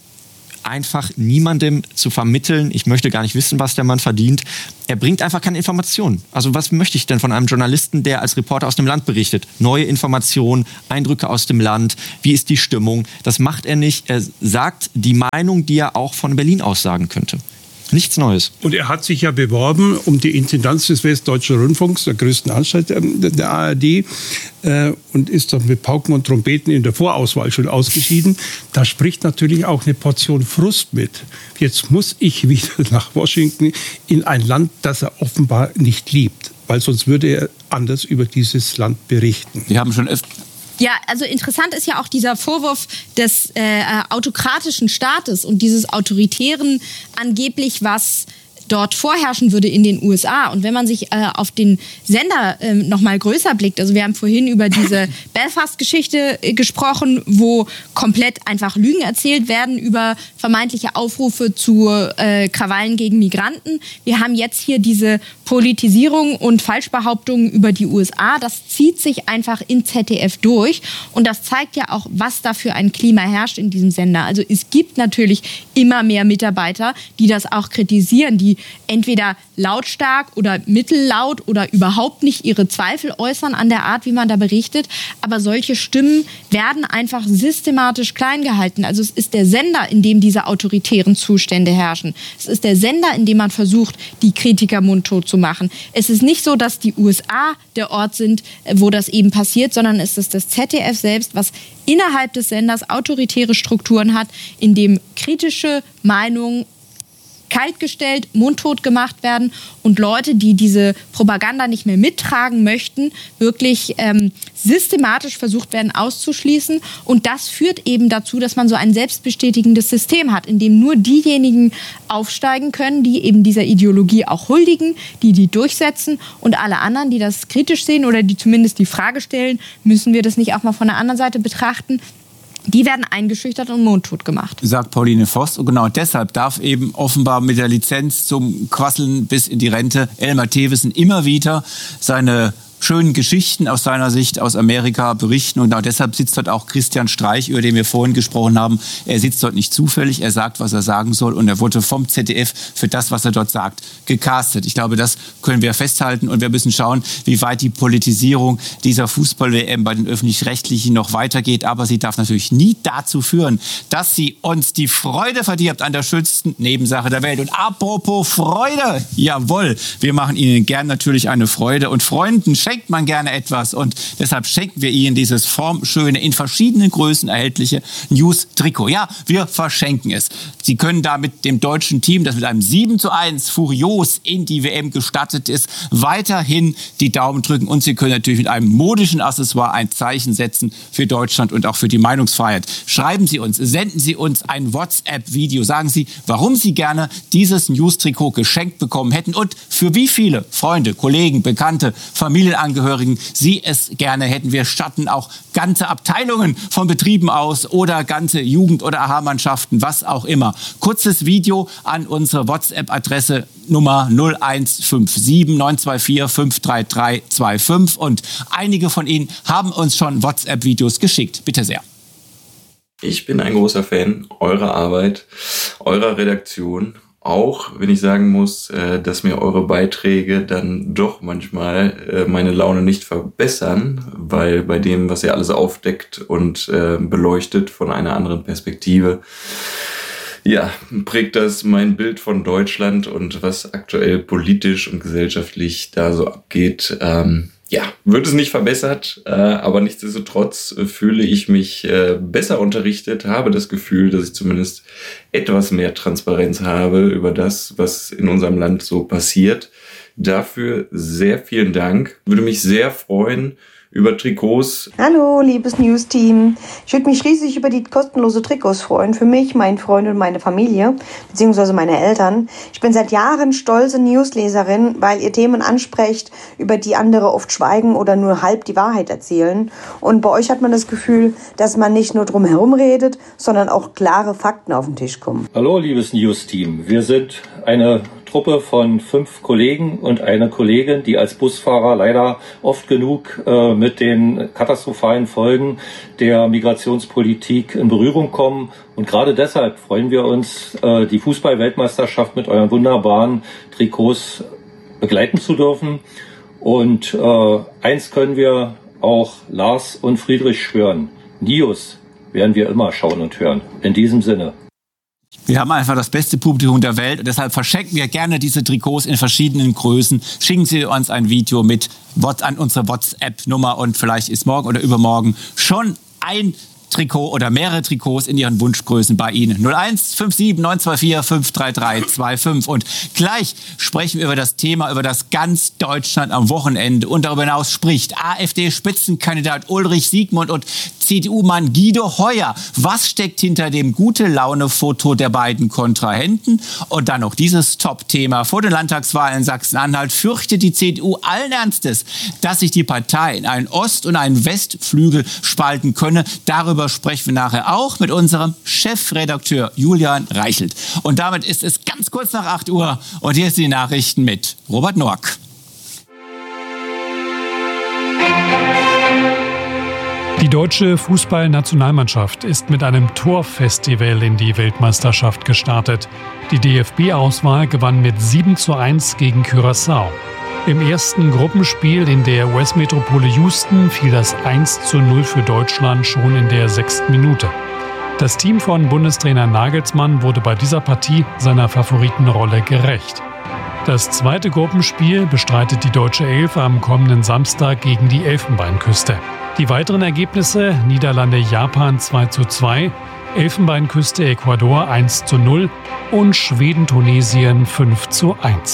einfach niemandem zu vermitteln, ich möchte gar nicht wissen, was der Mann verdient. Er bringt einfach keine Informationen. Also was möchte ich denn von einem Journalisten, der als Reporter aus dem Land berichtet? Neue Informationen, Eindrücke aus dem Land, wie ist die Stimmung? Das macht er nicht. Er sagt die Meinung, die er auch von Berlin aus sagen könnte. Nichts Neues. Und er hat sich ja beworben um die Intendanz des Westdeutschen Rundfunks, der größten Anstalt der ARD, und ist dann mit Pauken und Trompeten in der Vorauswahl schon ausgeschieden. Da spricht natürlich auch eine Portion Frust mit. Jetzt muss ich wieder nach Washington in ein Land, das er offenbar nicht liebt, weil sonst würde er anders über dieses Land berichten. Sie haben schon Ja, also interessant ist ja auch dieser Vorwurf des autokratischen Staates und dieses Autoritären angeblich, was dort vorherrschen würde in den USA. Und wenn man sich auf den Sender noch mal größer blickt, also wir haben vorhin über diese Belfast-Geschichte gesprochen, wo komplett einfach Lügen erzählt werden über vermeintliche Aufrufe zu Krawallen gegen Migranten. Wir haben jetzt hier diese Politisierung und Falschbehauptungen über die USA. Das zieht sich einfach in ZDF durch. Und das zeigt ja auch, was da für ein Klima herrscht in diesem Sender. Also es gibt natürlich immer mehr Mitarbeiter, die das auch kritisieren, die entweder lautstark oder mittellaut oder überhaupt nicht ihre Zweifel äußern an der Art, wie man da berichtet. Aber solche Stimmen werden einfach systematisch klein gehalten. Also es ist der Sender, in dem diese autoritären Zustände herrschen. Es ist der Sender, in dem man versucht, die Kritiker mundtot zu machen. Es ist nicht so, dass die USA der Ort sind, wo das eben passiert, sondern es ist das ZDF selbst, was innerhalb des Senders autoritäre Strukturen hat, in dem kritische Meinungen kaltgestellt, mundtot gemacht werden und Leute, die diese Propaganda nicht mehr mittragen möchten, wirklich systematisch versucht werden auszuschließen. Und das führt eben dazu, dass man so ein selbstbestätigendes System hat, in dem nur diejenigen aufsteigen können, die eben dieser Ideologie auch huldigen, die durchsetzen, und alle anderen, die das kritisch sehen oder die zumindest die Frage stellen, müssen wir das nicht auch mal von der anderen Seite betrachten? Die werden eingeschüchtert und mundtot gemacht. Sagt Pauline Voss. Und genau deshalb darf eben offenbar mit der Lizenz zum Quasseln bis in die Rente Elmar Thewissen immer wieder seine schönen Geschichten aus seiner Sicht aus Amerika berichten. Und genau deshalb sitzt dort auch Christian Streich, über den wir vorhin gesprochen haben. Er sitzt dort nicht zufällig, er sagt, was er sagen soll. Und er wurde vom ZDF für das, was er dort sagt, gecastet. Ich glaube, das können wir festhalten. Und wir müssen schauen, wie weit die Politisierung dieser Fußball-WM bei den Öffentlich-Rechtlichen noch weitergeht. Aber sie darf natürlich nie dazu führen, dass sie uns die Freude verdirbt an der schönsten Nebensache der Welt. Und apropos Freude, jawohl, wir machen Ihnen gern natürlich eine Freude. Und Freunden schenkt man gerne etwas, und deshalb schenken wir Ihnen dieses formschöne, in verschiedenen Größen erhältliche News-Trikot. Ja, wir verschenken es. Sie können da mit dem deutschen Team, das mit einem 7:1 furios in die WM gestartet ist, weiterhin die Daumen drücken, und Sie können natürlich mit einem modischen Accessoire ein Zeichen setzen für Deutschland und auch für die Meinungsfreiheit. Schreiben Sie uns, senden Sie uns ein WhatsApp-Video, sagen Sie, warum Sie gerne dieses News-Trikot geschenkt bekommen hätten und für wie viele Freunde, Kollegen, Bekannte, Familienangehörigen Sie es gerne hätten. Wir statten auch ganze Abteilungen von Betrieben aus oder ganze Jugend- oder AHA-Mannschaften, was auch immer. Kurzes Video an unsere WhatsApp-Adresse Nummer 0157 924 53325, und einige von Ihnen haben uns schon WhatsApp-Videos geschickt. Bitte sehr. Ich bin ein großer Fan eurer Arbeit, eurer Redaktion. Auch wenn ich sagen muss, dass mir eure Beiträge dann doch manchmal meine Laune nicht verbessern, weil bei dem, was ihr alles aufdeckt und beleuchtet von einer anderen Perspektive, ja, prägt das mein Bild von Deutschland und was aktuell politisch und gesellschaftlich da so abgeht. Ja, wird es nicht verbessert, aber nichtsdestotrotz fühle ich mich besser unterrichtet, habe das Gefühl, dass ich zumindest etwas mehr Transparenz habe über das, was in unserem Land so passiert. Dafür sehr vielen Dank. Würde mich sehr freuen, über Trikots. Hallo, liebes News-Team. Ich würde mich riesig über die kostenlose Trikots freuen. Für mich, meinen Freund und meine Familie, beziehungsweise meine Eltern. Ich bin seit Jahren stolze Newsleserin, weil ihr Themen ansprecht, über die andere oft schweigen oder nur halb die Wahrheit erzählen. Und bei euch hat man das Gefühl, dass man nicht nur drum herum redet, sondern auch klare Fakten auf den Tisch kommen. Hallo, liebes News-Team. Wir sind eine Truppe von 5 Kollegen und eine Kollegin, die als Busfahrer leider oft genug mit den katastrophalen Folgen der Migrationspolitik in Berührung kommen. Und gerade deshalb freuen wir uns, die Fußball-Weltmeisterschaft mit euren wunderbaren Trikots begleiten zu dürfen. Und eins können wir auch Lars und Friedrich schwören. News werden wir immer schauen und hören. In diesem Sinne. Wir haben einfach das beste Publikum der Welt und deshalb verschenken wir gerne diese Trikots in verschiedenen Größen. Schicken Sie uns ein Video mit an unsere WhatsApp-Nummer und vielleicht ist morgen oder übermorgen schon ein Trikot oder mehrere Trikots in Ihren Wunschgrößen bei Ihnen. 0157 924 533 25. Und gleich sprechen wir über das Thema, über das ganz Deutschland am Wochenende und darüber hinaus spricht. AfD-Spitzenkandidat Ulrich Siegmund und CDU-Mann Guido Heuer. Was steckt hinter dem Gute-Laune-Foto der beiden Kontrahenten? Und dann noch dieses Top-Thema. Vor den Landtagswahlen in Sachsen-Anhalt fürchtet die CDU allen Ernstes, dass sich die Partei in einen Ost- und einen Westflügel spalten könne. Darüber sprechen wir nachher auch mit unserem Chefredakteur Julian Reichelt. Und damit ist es ganz kurz nach 8 Uhr und hier sind die Nachrichten mit Robert Norck. Die deutsche Fußballnationalmannschaft ist mit einem Torfestival in die Weltmeisterschaft gestartet. Die DFB-Auswahl gewann mit 7:1 gegen Curaçao. Im ersten Gruppenspiel in der US-Metropole Houston fiel das 1:0 für Deutschland schon in der 6. Minute. Das Team von Bundestrainer Nagelsmann wurde bei dieser Partie seiner Favoritenrolle gerecht. Das zweite Gruppenspiel bestreitet die deutsche Elf am kommenden Samstag gegen die Elfenbeinküste. Die weiteren Ergebnisse: Niederlande-Japan 2:2, Elfenbeinküste-Ecuador 1:0 und Schweden-Tunesien 5:1.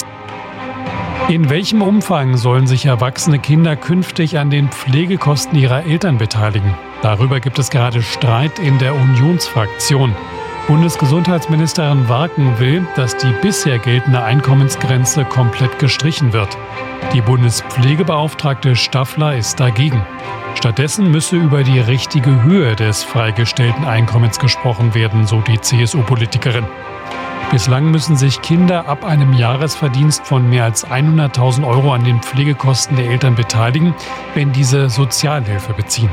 In welchem Umfang sollen sich erwachsene Kinder künftig an den Pflegekosten ihrer Eltern beteiligen? Darüber gibt es gerade Streit in der Unionsfraktion. Bundesgesundheitsministerin Warken will, dass die bisher geltende Einkommensgrenze komplett gestrichen wird. Die Bundespflegebeauftragte Staffler ist dagegen. Stattdessen müsse über die richtige Höhe des freigestellten Einkommens gesprochen werden, so die CSU-Politikerin. Bislang müssen sich Kinder ab einem Jahresverdienst von mehr als 100.000 € an den Pflegekosten der Eltern beteiligen, wenn diese Sozialhilfe beziehen.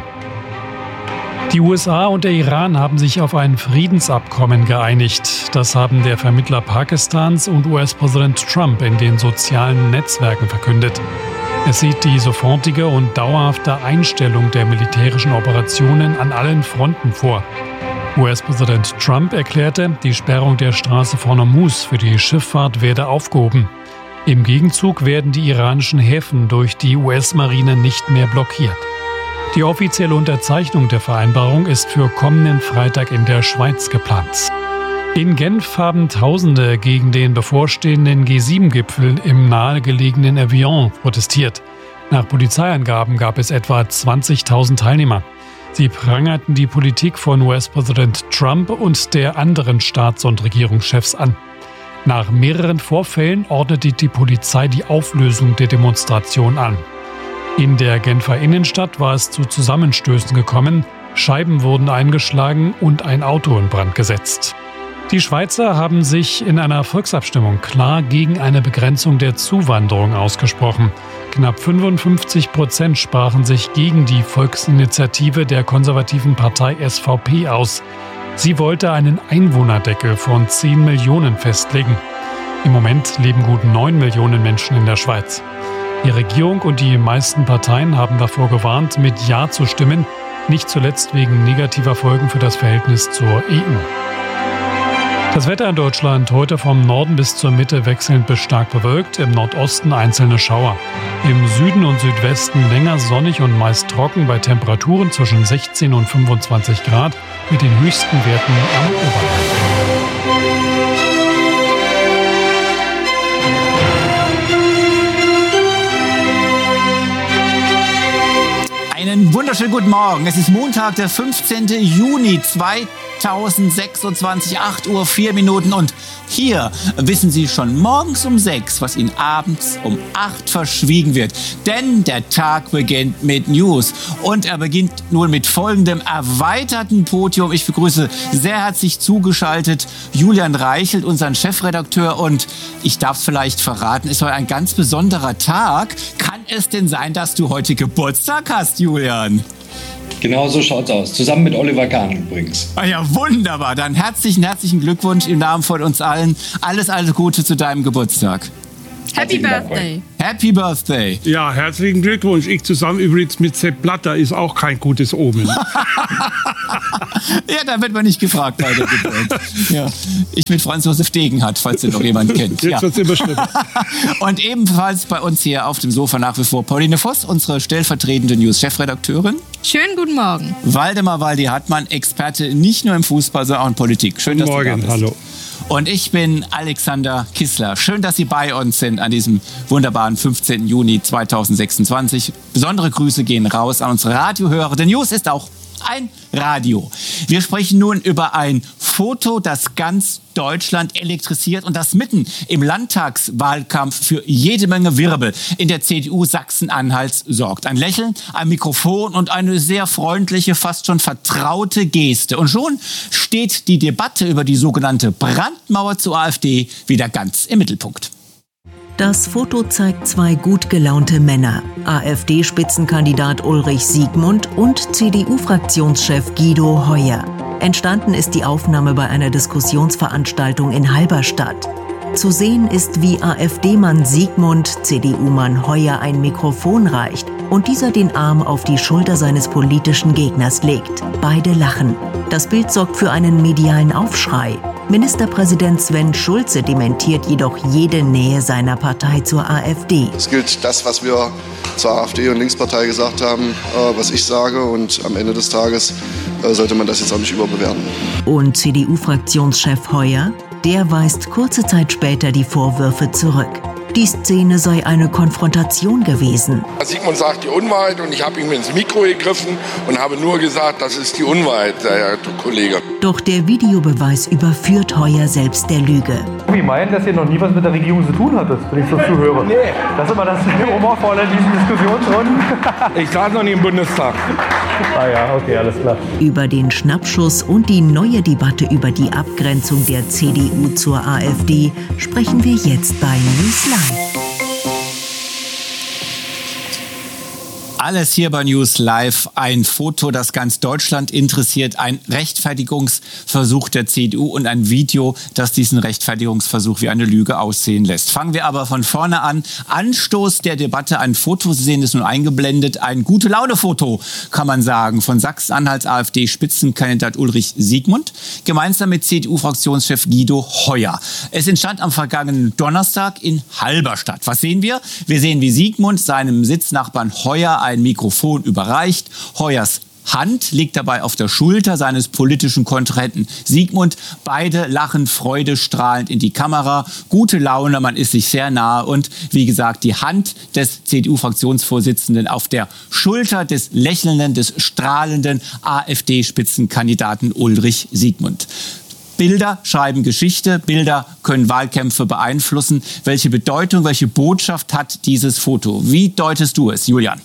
Die USA und der Iran haben sich auf ein Friedensabkommen geeinigt. Das haben der Vermittler Pakistans und US-Präsident Trump in den sozialen Netzwerken verkündet. Es sieht die sofortige und dauerhafte Einstellung der militärischen Operationen an allen Fronten vor. US-Präsident Trump erklärte, die Sperrung der Straße von Hormuz für die Schifffahrt werde aufgehoben. Im Gegenzug werden die iranischen Häfen durch die US-Marine nicht mehr blockiert. Die offizielle Unterzeichnung der Vereinbarung ist für kommenden Freitag in der Schweiz geplant. In Genf haben Tausende gegen den bevorstehenden G7-Gipfel im nahegelegenen Evian protestiert. Nach Polizeiangaben gab es etwa 20.000 Teilnehmer. Sie prangerten die Politik von US-Präsident Trump und der anderen Staats- und Regierungschefs an. Nach mehreren Vorfällen ordnete die Polizei die Auflösung der Demonstration an. In der Genfer Innenstadt war es zu Zusammenstößen gekommen, Scheiben wurden eingeschlagen und ein Auto in Brand gesetzt. Die Schweizer haben sich in einer Volksabstimmung klar gegen eine Begrenzung der Zuwanderung ausgesprochen. Knapp 55% sprachen sich gegen die Volksinitiative der konservativen Partei SVP aus. Sie wollte einen Einwohnerdeckel von 10 Millionen festlegen. Im Moment leben gut 9 Millionen Menschen in der Schweiz. Die Regierung und die meisten Parteien haben davor gewarnt, mit Ja zu stimmen, nicht zuletzt wegen negativer Folgen für das Verhältnis zur EU. Das Wetter in Deutschland heute vom Norden bis zur Mitte wechselnd bis stark bewölkt, im Nordosten einzelne Schauer. Im Süden und Südwesten länger sonnig und meist trocken bei Temperaturen zwischen 16 und 25 Grad mit den höchsten Werten am Oberrhein. wunderschönen guten Morgen. Es ist Montag, der 15. Juni 2026, 8 Uhr 4 Minuten. Und hier wissen Sie schon morgens um 6, was Ihnen abends um 8 verschwiegen wird. Denn der Tag beginnt mit News. Und er beginnt nun mit folgendem erweiterten Podium. Ich begrüße sehr herzlich zugeschaltet Julian Reichelt, unseren Chefredakteur. Und ich darf es vielleicht verraten, ist heute ein ganz besonderer Tag. Kann es denn sein, dass du heute Geburtstag hast, Julian? Genau so schaut's aus. Zusammen mit Oliver Kahn übrigens. Ah ja, wunderbar. Dann herzlichen Glückwunsch im Namen von uns allen. Alles Gute zu deinem Geburtstag. Happy Birthday. Happy Birthday. Ja, herzlichen Glückwunsch. Ich zusammen übrigens mit Sepp Blatter ist auch kein gutes Omen. Ja, da wird man nicht gefragt bei der Geburt. Ja. Ich mit Franz Josef Degenhardt, falls den noch jemand kennt. Jetzt wird's überschritten. Und ebenfalls bei uns hier auf dem Sofa nach wie vor Pauline Voss, unsere stellvertretende News-Chefredakteurin. Schönen guten Morgen. Waldemar Waldi-Hartmann, Experte nicht nur im Fußball, sondern auch in Politik. Schön, dass du da bist. Hallo. Und ich bin Alexander Kissler. Schön, dass Sie bei uns sind an diesem wunderbaren 15. Juni 2026. Besondere Grüße gehen raus an unsere Radiohörer. Denn News ist auch ein Radio. Wir sprechen nun über ein Foto, das ganz Deutschland elektrisiert und das mitten im Landtagswahlkampf für jede Menge Wirbel in der CDU Sachsen-Anhalts sorgt. Ein Lächeln, ein Mikrofon und eine sehr freundliche, fast schon vertraute Geste. Und schon steht die Debatte über die sogenannte Brandmauer zur AfD wieder ganz im Mittelpunkt. Das Foto zeigt zwei gut gelaunte Männer, AfD-Spitzenkandidat Ulrich Siegmund und CDU-Fraktionschef Guido Heuer. Entstanden ist die Aufnahme bei einer Diskussionsveranstaltung in Halberstadt. Zu sehen ist, wie AfD-Mann Siegmund CDU-Mann Heuer ein Mikrofon reicht und dieser den Arm auf die Schulter seines politischen Gegners legt. Beide lachen. Das Bild sorgt für einen medialen Aufschrei. Ministerpräsident Sven Schulze dementiert jedoch jede Nähe seiner Partei zur AfD. Es gilt das, was wir zur AfD und Linkspartei gesagt haben, was ich sage. Und am Ende des Tages sollte man das jetzt auch nicht überbewerten. Und CDU-Fraktionschef Heuer? Der weist kurze Zeit später die Vorwürfe zurück. Die Szene sei eine Konfrontation gewesen. Siegmund sagt die Unwahrheit und ich habe ihm ins Mikro gegriffen und habe nur gesagt, das ist die Unwahrheit, Herr Kollege. Doch der Videobeweis überführt Heuer selbst der Lüge. Sie meinen, dass ihr noch nie was mit der Regierung zu tun hattet, wenn ich so zuhöre? Nee. Das ist immer das Humorvolle in diesen Diskussionsrunden. Ich saß noch nie im Bundestag. Ah ja, okay, alles klar. Über den Schnappschuss und die neue Debatte über die Abgrenzung der CDU zur AfD sprechen wir jetzt bei News Live. Alles hier bei News Live. Ein Foto, das ganz Deutschland interessiert. Ein Rechtfertigungsversuch der CDU und ein Video, das diesen Rechtfertigungsversuch wie eine Lüge aussehen lässt. Fangen wir aber von vorne an. Anstoß der Debatte. Ein Foto, Sie sehen es nun eingeblendet. Ein Gute-Laune-Foto, kann man sagen, von Sachsen-Anhalts AfD-Spitzenkandidat Ulrich Siegmund gemeinsam mit CDU-Fraktionschef Guido Heuer. Es entstand am vergangenen Donnerstag in Halberstadt. Was sehen wir? Wir sehen, wie Siegmund seinem Sitznachbarn Heuer ein Mikrofon überreicht. Heuers Hand liegt dabei auf der Schulter seines politischen Kontrahenten Siegmund. Beide lachen freudestrahlend in die Kamera. Gute Laune, man ist sich sehr nahe. Und wie gesagt, die Hand des CDU-Fraktionsvorsitzenden auf der Schulter des lächelnden, des strahlenden AfD-Spitzenkandidaten Ulrich Siegmund. Bilder schreiben Geschichte, Bilder können Wahlkämpfe beeinflussen. Welche Bedeutung, welche Botschaft hat dieses Foto? Wie deutest du es, Julian?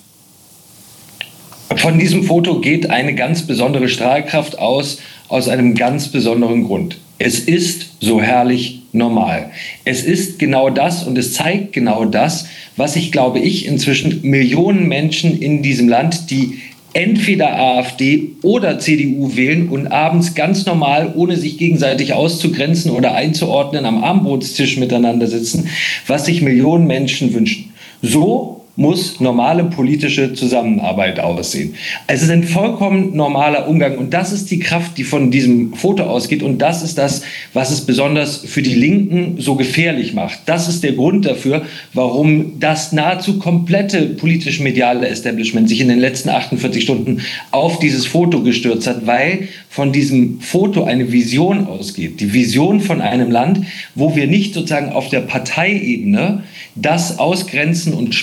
Von diesem Foto geht eine ganz besondere Strahlkraft aus einem ganz besonderen Grund. Es ist so herrlich normal. Es ist genau das und es zeigt genau das, was inzwischen Millionen Menschen in diesem Land, die entweder AfD oder CDU wählen und abends ganz normal, ohne sich gegenseitig auszugrenzen oder einzuordnen, am Abendbrotstisch miteinander sitzen, was sich Millionen Menschen wünschen. So muss normale politische Zusammenarbeit aussehen. Es ist ein vollkommen normaler Umgang und das ist die Kraft, die von diesem Foto ausgeht und das ist das, was es besonders für die Linken so gefährlich macht. Das ist der Grund dafür, warum das nahezu komplette politisch-mediale Establishment sich in den letzten 48 Stunden auf dieses Foto gestürzt hat, weil von diesem Foto eine Vision ausgeht. Die Vision von einem Land, wo wir nicht sozusagen auf der Parteiebene das ausgrenzen und spalten,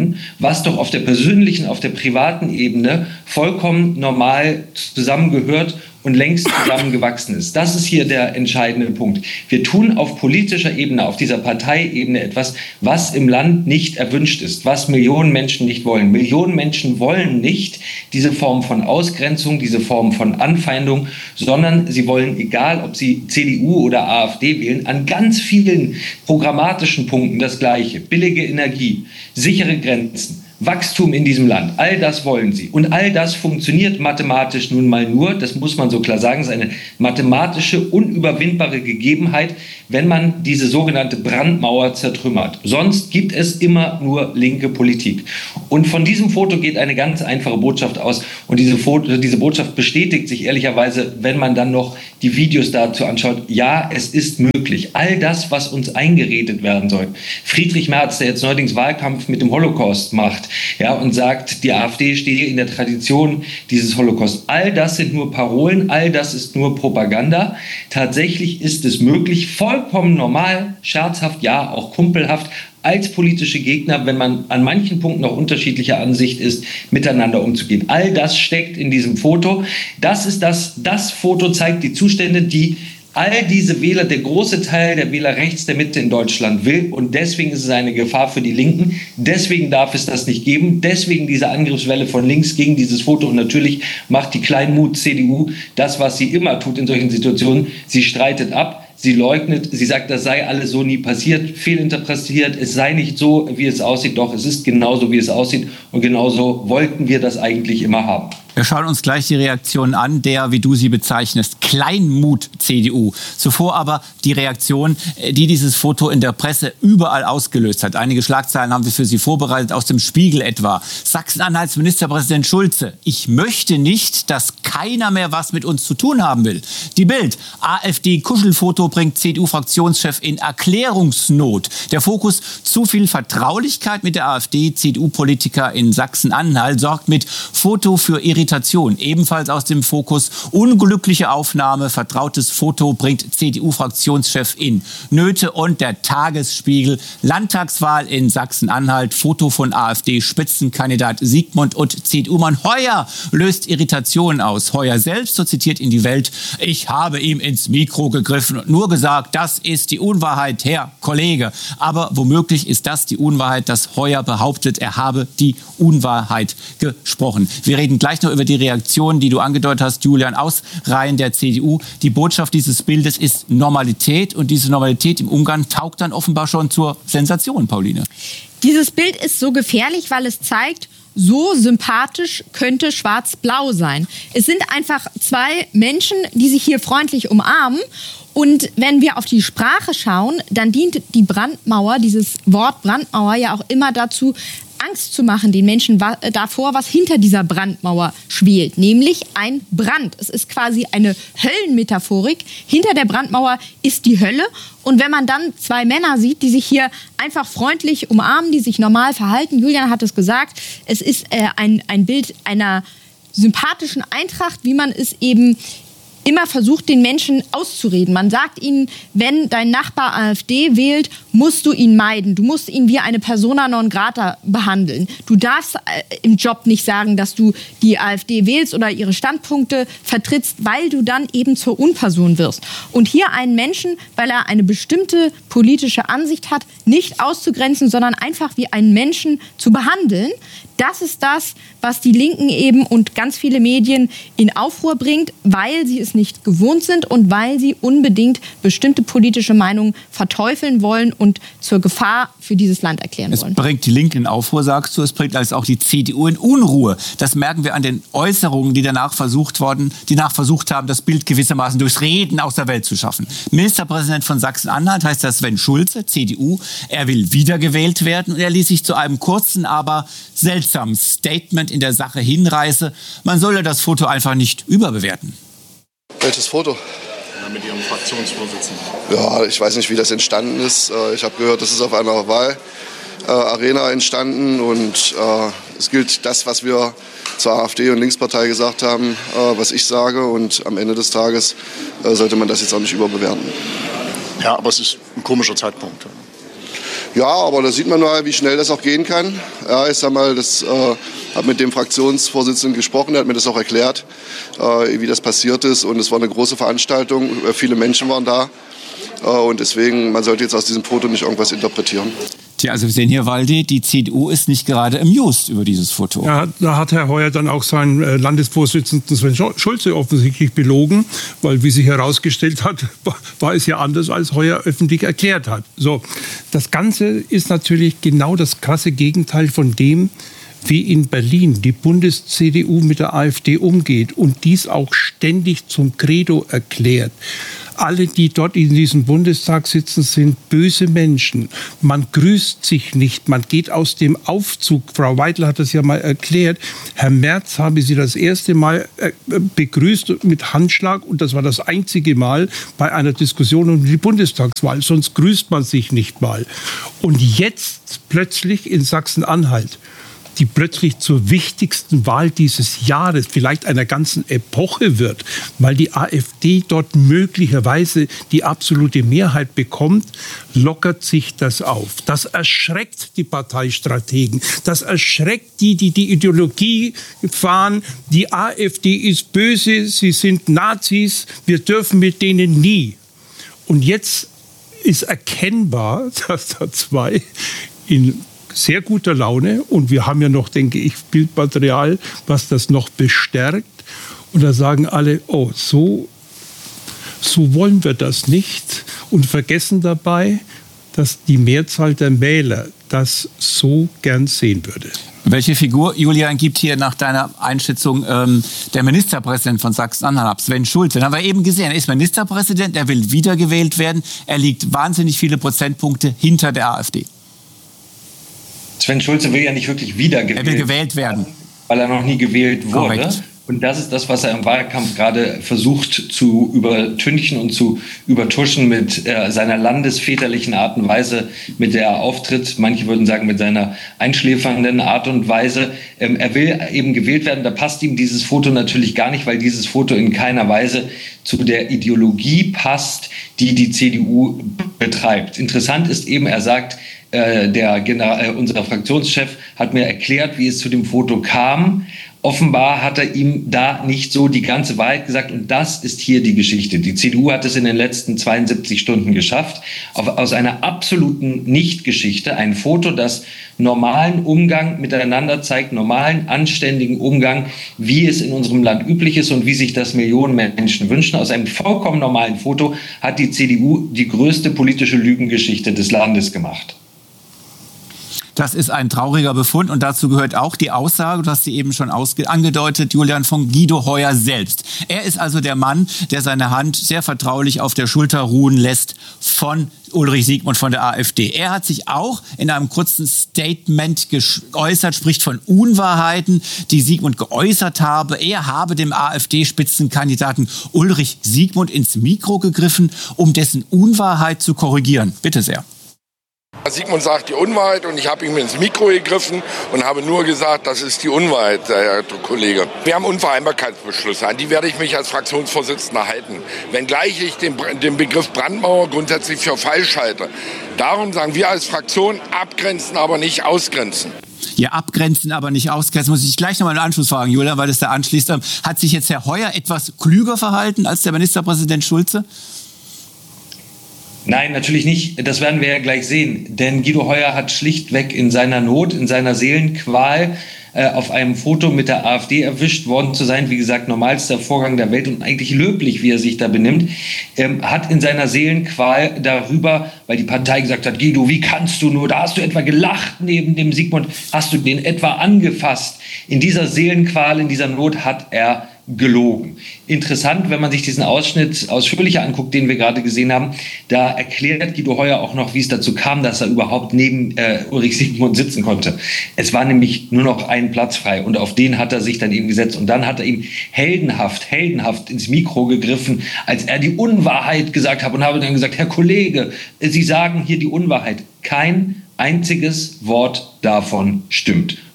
können, was doch auf der persönlichen, auf der privaten Ebene vollkommen normal zusammengehört und längst zusammengewachsen ist. Das ist hier der entscheidende Punkt. Wir tun auf politischer Ebene, auf dieser Parteiebene etwas, was im Land nicht erwünscht ist, was Millionen Menschen nicht wollen. Millionen Menschen wollen nicht diese Form von Ausgrenzung, diese Form von Anfeindung, sondern sie wollen, egal ob sie CDU oder AfD wählen, an ganz vielen programmatischen Punkten das Gleiche. Billige Energie, sichere Grenzen, Wachstum in diesem Land, all das wollen sie. Und all das funktioniert mathematisch nun mal nur, das muss man so klar sagen, es ist eine mathematische, unüberwindbare Gegebenheit, wenn man diese sogenannte Brandmauer zertrümmert. Sonst gibt es immer nur linke Politik. Und von diesem Foto geht eine ganz einfache Botschaft aus. Und diese Botschaft bestätigt sich ehrlicherweise, wenn man dann noch die Videos dazu anschaut. Ja, es ist möglich. All das, was uns eingeredet werden soll. Friedrich Merz, der jetzt neuerdings Wahlkampf mit dem Holocaust macht, ja, und sagt, die AfD stehe in der Tradition dieses Holocaust. All das sind nur Parolen, all das ist nur Propaganda. Tatsächlich ist es möglich, vollkommen normal, scherzhaft, ja, auch kumpelhaft, als politische Gegner, wenn man an manchen Punkten auch unterschiedlicher Ansicht ist, miteinander umzugehen. All das steckt in diesem Foto. Das Foto zeigt die Zustände, die all diese Wähler, der große Teil der Wähler rechts der Mitte in Deutschland will. Und deswegen ist es eine Gefahr für die Linken. Deswegen darf es das nicht geben. Deswegen diese Angriffswelle von links gegen dieses Foto. Und natürlich macht die Kleinmut-CDU das, was sie immer tut in solchen Situationen. Sie streitet ab. Sie leugnet, sie sagt, das sei alles so nie passiert, fehlinterpretiert, es sei nicht so, wie es aussieht. Doch, es ist genauso, wie es aussieht. Und genauso wollten wir das eigentlich immer haben. Wir schauen uns gleich die Reaktion an, der, wie du sie bezeichnest, Kleinmut-CDU. Zuvor aber die Reaktion, die dieses Foto in der Presse überall ausgelöst hat. Einige Schlagzeilen haben wir für Sie vorbereitet, aus dem Spiegel etwa. Sachsen-Anhalts Ministerpräsident Schulze: Ich möchte nicht, dass keiner mehr was mit uns zu tun haben will. Die Bild: AfD-Kuschelfoto bringt CDU-Fraktionschef in Erklärungsnot. Der Fokus: Zu viel Vertraulichkeit mit der AfD. CDU-Politiker in Sachsen-Anhalt sorgt mit Foto für Irritation. Ebenfalls aus dem Fokus: Unglückliche Aufnahme, vertrautes Foto bringt CDU-Fraktionschef in Nöte. Und der Tagesspiegel: Landtagswahl in Sachsen-Anhalt, Foto von AfD-Spitzenkandidat Siegmund und CDU-Mann Heuer löst Irritationen aus. Heuer selbst, so zitiert in die Welt: Ich habe ihm ins Mikro gegriffen und nur gesagt, das ist die Unwahrheit, Herr Kollege. Aber womöglich ist das die Unwahrheit, dass Heuer behauptet, er habe die Unwahrheit gesprochen. Wir reden gleich noch über die Reaktion, die du angedeutet hast, Julian, aus Reihen der CDU. Die Botschaft dieses Bildes ist Normalität, und diese Normalität im Umgang taugt dann offenbar schon zur Sensation, Pauline. Dieses Bild ist so gefährlich, weil es zeigt, so sympathisch könnte Schwarz-Blau sein. Es sind einfach zwei Menschen, die sich hier freundlich umarmen. Und wenn wir auf die Sprache schauen, dann dient die Brandmauer, dieses Wort Brandmauer, ja auch immer dazu, Angst zu machen den Menschen davor, was hinter dieser Brandmauer schwelt, nämlich ein Brand. Es ist quasi eine Höllenmetaphorik. Hinter der Brandmauer ist die Hölle. Und wenn man dann zwei Männer sieht, die sich hier einfach freundlich umarmen, die sich normal verhalten, Julian hat es gesagt, es ist ein Bild einer sympathischen Eintracht, wie man es eben immer versucht, den Menschen auszureden. Man sagt ihnen, wenn dein Nachbar AfD wählt, musst du ihn meiden. Du musst ihn wie eine Persona non grata behandeln. Du darfst im Job nicht sagen, dass du die AfD wählst oder ihre Standpunkte vertrittst, weil du dann eben zur Unperson wirst. Und hier einen Menschen, weil er eine bestimmte politische Ansicht hat, nicht auszugrenzen, sondern einfach wie einen Menschen zu behandeln, das ist das, was die Linken eben und ganz viele Medien in Aufruhr bringt, weil sie es nicht gewohnt sind und weil sie unbedingt bestimmte politische Meinungen verteufeln wollen und zur Gefahr für dieses Land erklären wollen. Es bringt die Linken in Aufruhr, sagst du, es bringt also auch die CDU in Unruhe. Das merken wir an den Äußerungen, die danach versucht haben, das Bild gewissermaßen durchs Reden aus der Welt zu schaffen. Ministerpräsident von Sachsen-Anhalt heißt das Sven Schulze, CDU. Er will wiedergewählt werden und er ließ sich zu einem kurzen, aber seltsamen Statement in der Sache hinreißen. Man solle das Foto einfach nicht überbewerten. Welches Foto? Mit Ihrem Fraktionsvorsitzenden. Ja, ich weiß nicht, wie das entstanden ist. Ich habe gehört, das ist auf einer Wahlarena entstanden. Und es gilt das, was wir zur AfD und Linkspartei gesagt haben, was ich sage. Und am Ende des Tages sollte man das jetzt auch nicht überbewerten. Ja, aber es ist ein komischer Zeitpunkt. Ja, aber da sieht man mal, wie schnell das auch gehen kann. Ja, ich sag mal, das habe mit dem Fraktionsvorsitzenden gesprochen, der hat mir das auch erklärt, wie das passiert ist. Und es war eine große Veranstaltung, viele Menschen waren da. Und deswegen, man sollte jetzt aus diesem Foto nicht irgendwas interpretieren. Tja, also wir sehen hier, Waldi, die CDU ist nicht gerade amused über dieses Foto. Ja, da hat Herr Heuer dann auch seinen Landesvorsitzenden Sven Schulze offensichtlich belogen, weil, wie sich herausgestellt hat, war es ja anders, als Heuer öffentlich erklärt hat. So, das Ganze ist natürlich genau das krasse Gegenteil von dem, wie in Berlin die Bundes-CDU mit der AfD umgeht und dies auch ständig zum Credo erklärt. Alle, die dort in diesem Bundestag sitzen, sind böse Menschen. Man grüßt sich nicht, man geht aus dem Aufzug. Frau Weidel hat das ja mal erklärt. Herr Merz habe sie das erste Mal begrüßt mit Handschlag und das war das einzige Mal bei einer Diskussion um die Bundestagswahl. Sonst grüßt man sich nicht mal. Und jetzt plötzlich in Sachsen-Anhalt, die plötzlich zur wichtigsten Wahl dieses Jahres, vielleicht einer ganzen Epoche wird, weil die AfD dort möglicherweise die absolute Mehrheit bekommt, lockert sich das auf. Das erschreckt die Parteistrategen. Das erschreckt die Ideologie fahren. Die AfD ist böse, sie sind Nazis, wir dürfen mit denen nie. Und jetzt ist erkennbar, dass da zwei in sehr guter Laune und wir haben ja noch, denke ich, Bildmaterial, was das noch bestärkt. Und da sagen alle, oh, so wollen wir das nicht und vergessen dabei, dass die Mehrzahl der Wähler das so gern sehen würde. Welche Figur, Julian, gibt hier nach deiner Einschätzung der Ministerpräsident von Sachsen-Anhalt, Sven Schulze? Den haben wir eben gesehen, er ist Ministerpräsident, er will wiedergewählt werden, er liegt wahnsinnig viele Prozentpunkte hinter der AfD. Sven Schulze will ja nicht wirklich wiedergewählt werden, weil er noch nie gewählt wurde. Korrekt. Und das ist das, was er im Wahlkampf gerade versucht zu übertünchen und zu übertuschen mit seiner landesväterlichen Art und Weise, mit der er auftritt. Manche würden sagen, mit seiner einschläfernden Art und Weise. Er will eben gewählt werden. Da passt ihm dieses Foto natürlich gar nicht, weil dieses Foto in keiner Weise zu der Ideologie passt, die die CDU betreibt. Interessant ist eben, er sagt, unser Fraktionschef hat mir erklärt, wie es zu dem Foto kam. Offenbar hat er ihm da nicht so die ganze Wahrheit gesagt. Und das ist hier die Geschichte. Die CDU hat es in den letzten 72 Stunden geschafft, aus einer absoluten Nicht-Geschichte ein Foto, das normalen Umgang miteinander zeigt, normalen, anständigen Umgang, wie es in unserem Land üblich ist und wie sich das Millionen Menschen wünschen. Aus einem vollkommen normalen Foto hat die CDU die größte politische Lügengeschichte des Landes gemacht. Das ist ein trauriger Befund und dazu gehört auch die Aussage, du hast sie eben schon angedeutet, Julian, von Guido Heuer selbst. Er ist also der Mann, der seine Hand sehr vertraulich auf der Schulter ruhen lässt von Ulrich Siegmund von der AfD. Er hat sich auch in einem kurzen Statement geäußert, spricht von Unwahrheiten, die Siegmund geäußert habe. Er habe dem AfD-Spitzenkandidaten Ulrich Siegmund ins Mikro gegriffen, um dessen Unwahrheit zu korrigieren. Bitte sehr. Siegmund sagt die Unwahrheit und ich habe ihm ins Mikro gegriffen und habe nur gesagt, das ist die Unwahrheit, Herr Kollege. Wir haben Unvereinbarkeitsbeschlüsse, an die werde ich mich als Fraktionsvorsitzender halten. Wenngleich ich den Begriff Brandmauer grundsätzlich für falsch halte. Darum sagen wir als Fraktion, abgrenzen, aber nicht ausgrenzen. Ja, abgrenzen, aber nicht ausgrenzen. Muss ich gleich nochmal einen Anschluss fragen, Julian, weil das da anschließt. Hat sich jetzt Herr Heuer etwas klüger verhalten als der Ministerpräsident Schulze? Nein, natürlich nicht. Das werden wir ja gleich sehen. Denn Guido Heuer hat schlichtweg in seiner Not, in seiner Seelenqual auf einem Foto mit der AfD erwischt worden zu sein. Wie gesagt, normalster Vorgang der Welt und eigentlich löblich, wie er sich da benimmt. Hat in seiner Seelenqual darüber, weil die Partei gesagt hat, Guido, wie kannst du nur, da hast du etwa gelacht neben dem Siegmund, hast du den etwa angefasst. In dieser Seelenqual, in dieser Not hat er gelogen. Interessant, wenn man sich diesen Ausschnitt ausführlicher anguckt, den wir gerade gesehen haben, da erklärt Guido Heuer auch noch, wie es dazu kam, dass er überhaupt neben Ulrich Siegmund sitzen konnte. Es war nämlich nur noch ein Platz frei und auf den hat er sich dann eben gesetzt und dann hat er ihm heldenhaft ins Mikro gegriffen, als er die Unwahrheit gesagt hat und habe dann gesagt, Herr Kollege, Sie sagen hier die Unwahrheit. Kein einziges Wort davon stimmt.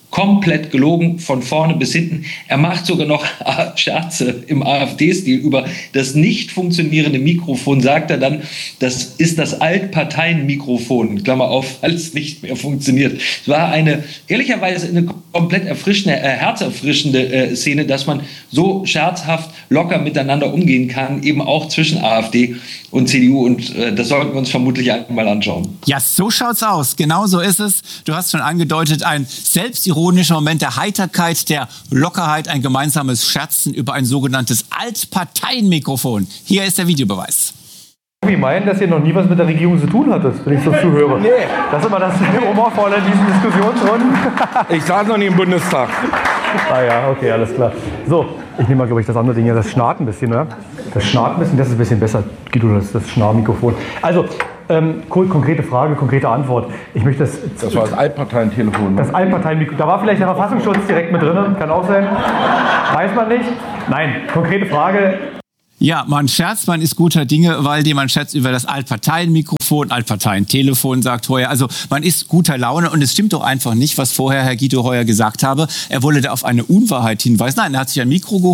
komplett gelogen, von vorne bis hinten. Er macht sogar noch Scherze im AfD-Stil über das nicht funktionierende Mikrofon, sagt er dann, das ist das Altparteien-Mikrofon, Klammer auf, weil es nicht mehr funktioniert. Es war ehrlicherweise eine komplett herzerfrischende Szene, dass man so scherzhaft, locker miteinander umgehen kann, eben auch zwischen AfD und CDU, und das sollten wir uns vermutlich einmal anschauen. Ja, so schaut's aus. Genau so ist es. Du hast schon angedeutet, ein selbstironischer Moment der Heiterkeit, der Lockerheit, ein gemeinsames Scherzen über ein sogenanntes Altparteienmikrofon. Hier ist der Videobeweis. Ich meine, dass ihr noch nie was mit der Regierung zu tun hattet, wenn ich so zuhöre. Nee. Das ist immer das humorvolle in diesen Diskussionsrunden. Ich saß noch nie im Bundestag. Ah ja, okay, alles klar. So, ich nehme mal, glaube ich, das andere Ding hier. Das schnarrt ein bisschen, oder? Das schnarrt ein bisschen, das ist ein bisschen besser, Guido, das Schnarrmikrofon. Also, konkrete Frage, konkrete Antwort. Ich möchte das war das Altparteientelefon. Ne? Das Altparteienmikrofon. Da war vielleicht der Verfassungsschutz direkt mit drin, kann auch sein. Weiß man nicht. Nein, konkrete Frage. Ja, man scherzt, man ist guter Dinge, weil man scherzt über das Altparteienmikrofon, Altparteientelefon, sagt Heuer. Also man ist guter Laune, und es stimmt doch einfach nicht, was vorher Herr Guido Heuer gesagt habe. Er wolle da auf eine Unwahrheit hinweisen. Nein, er hat sich ein Mikro geholt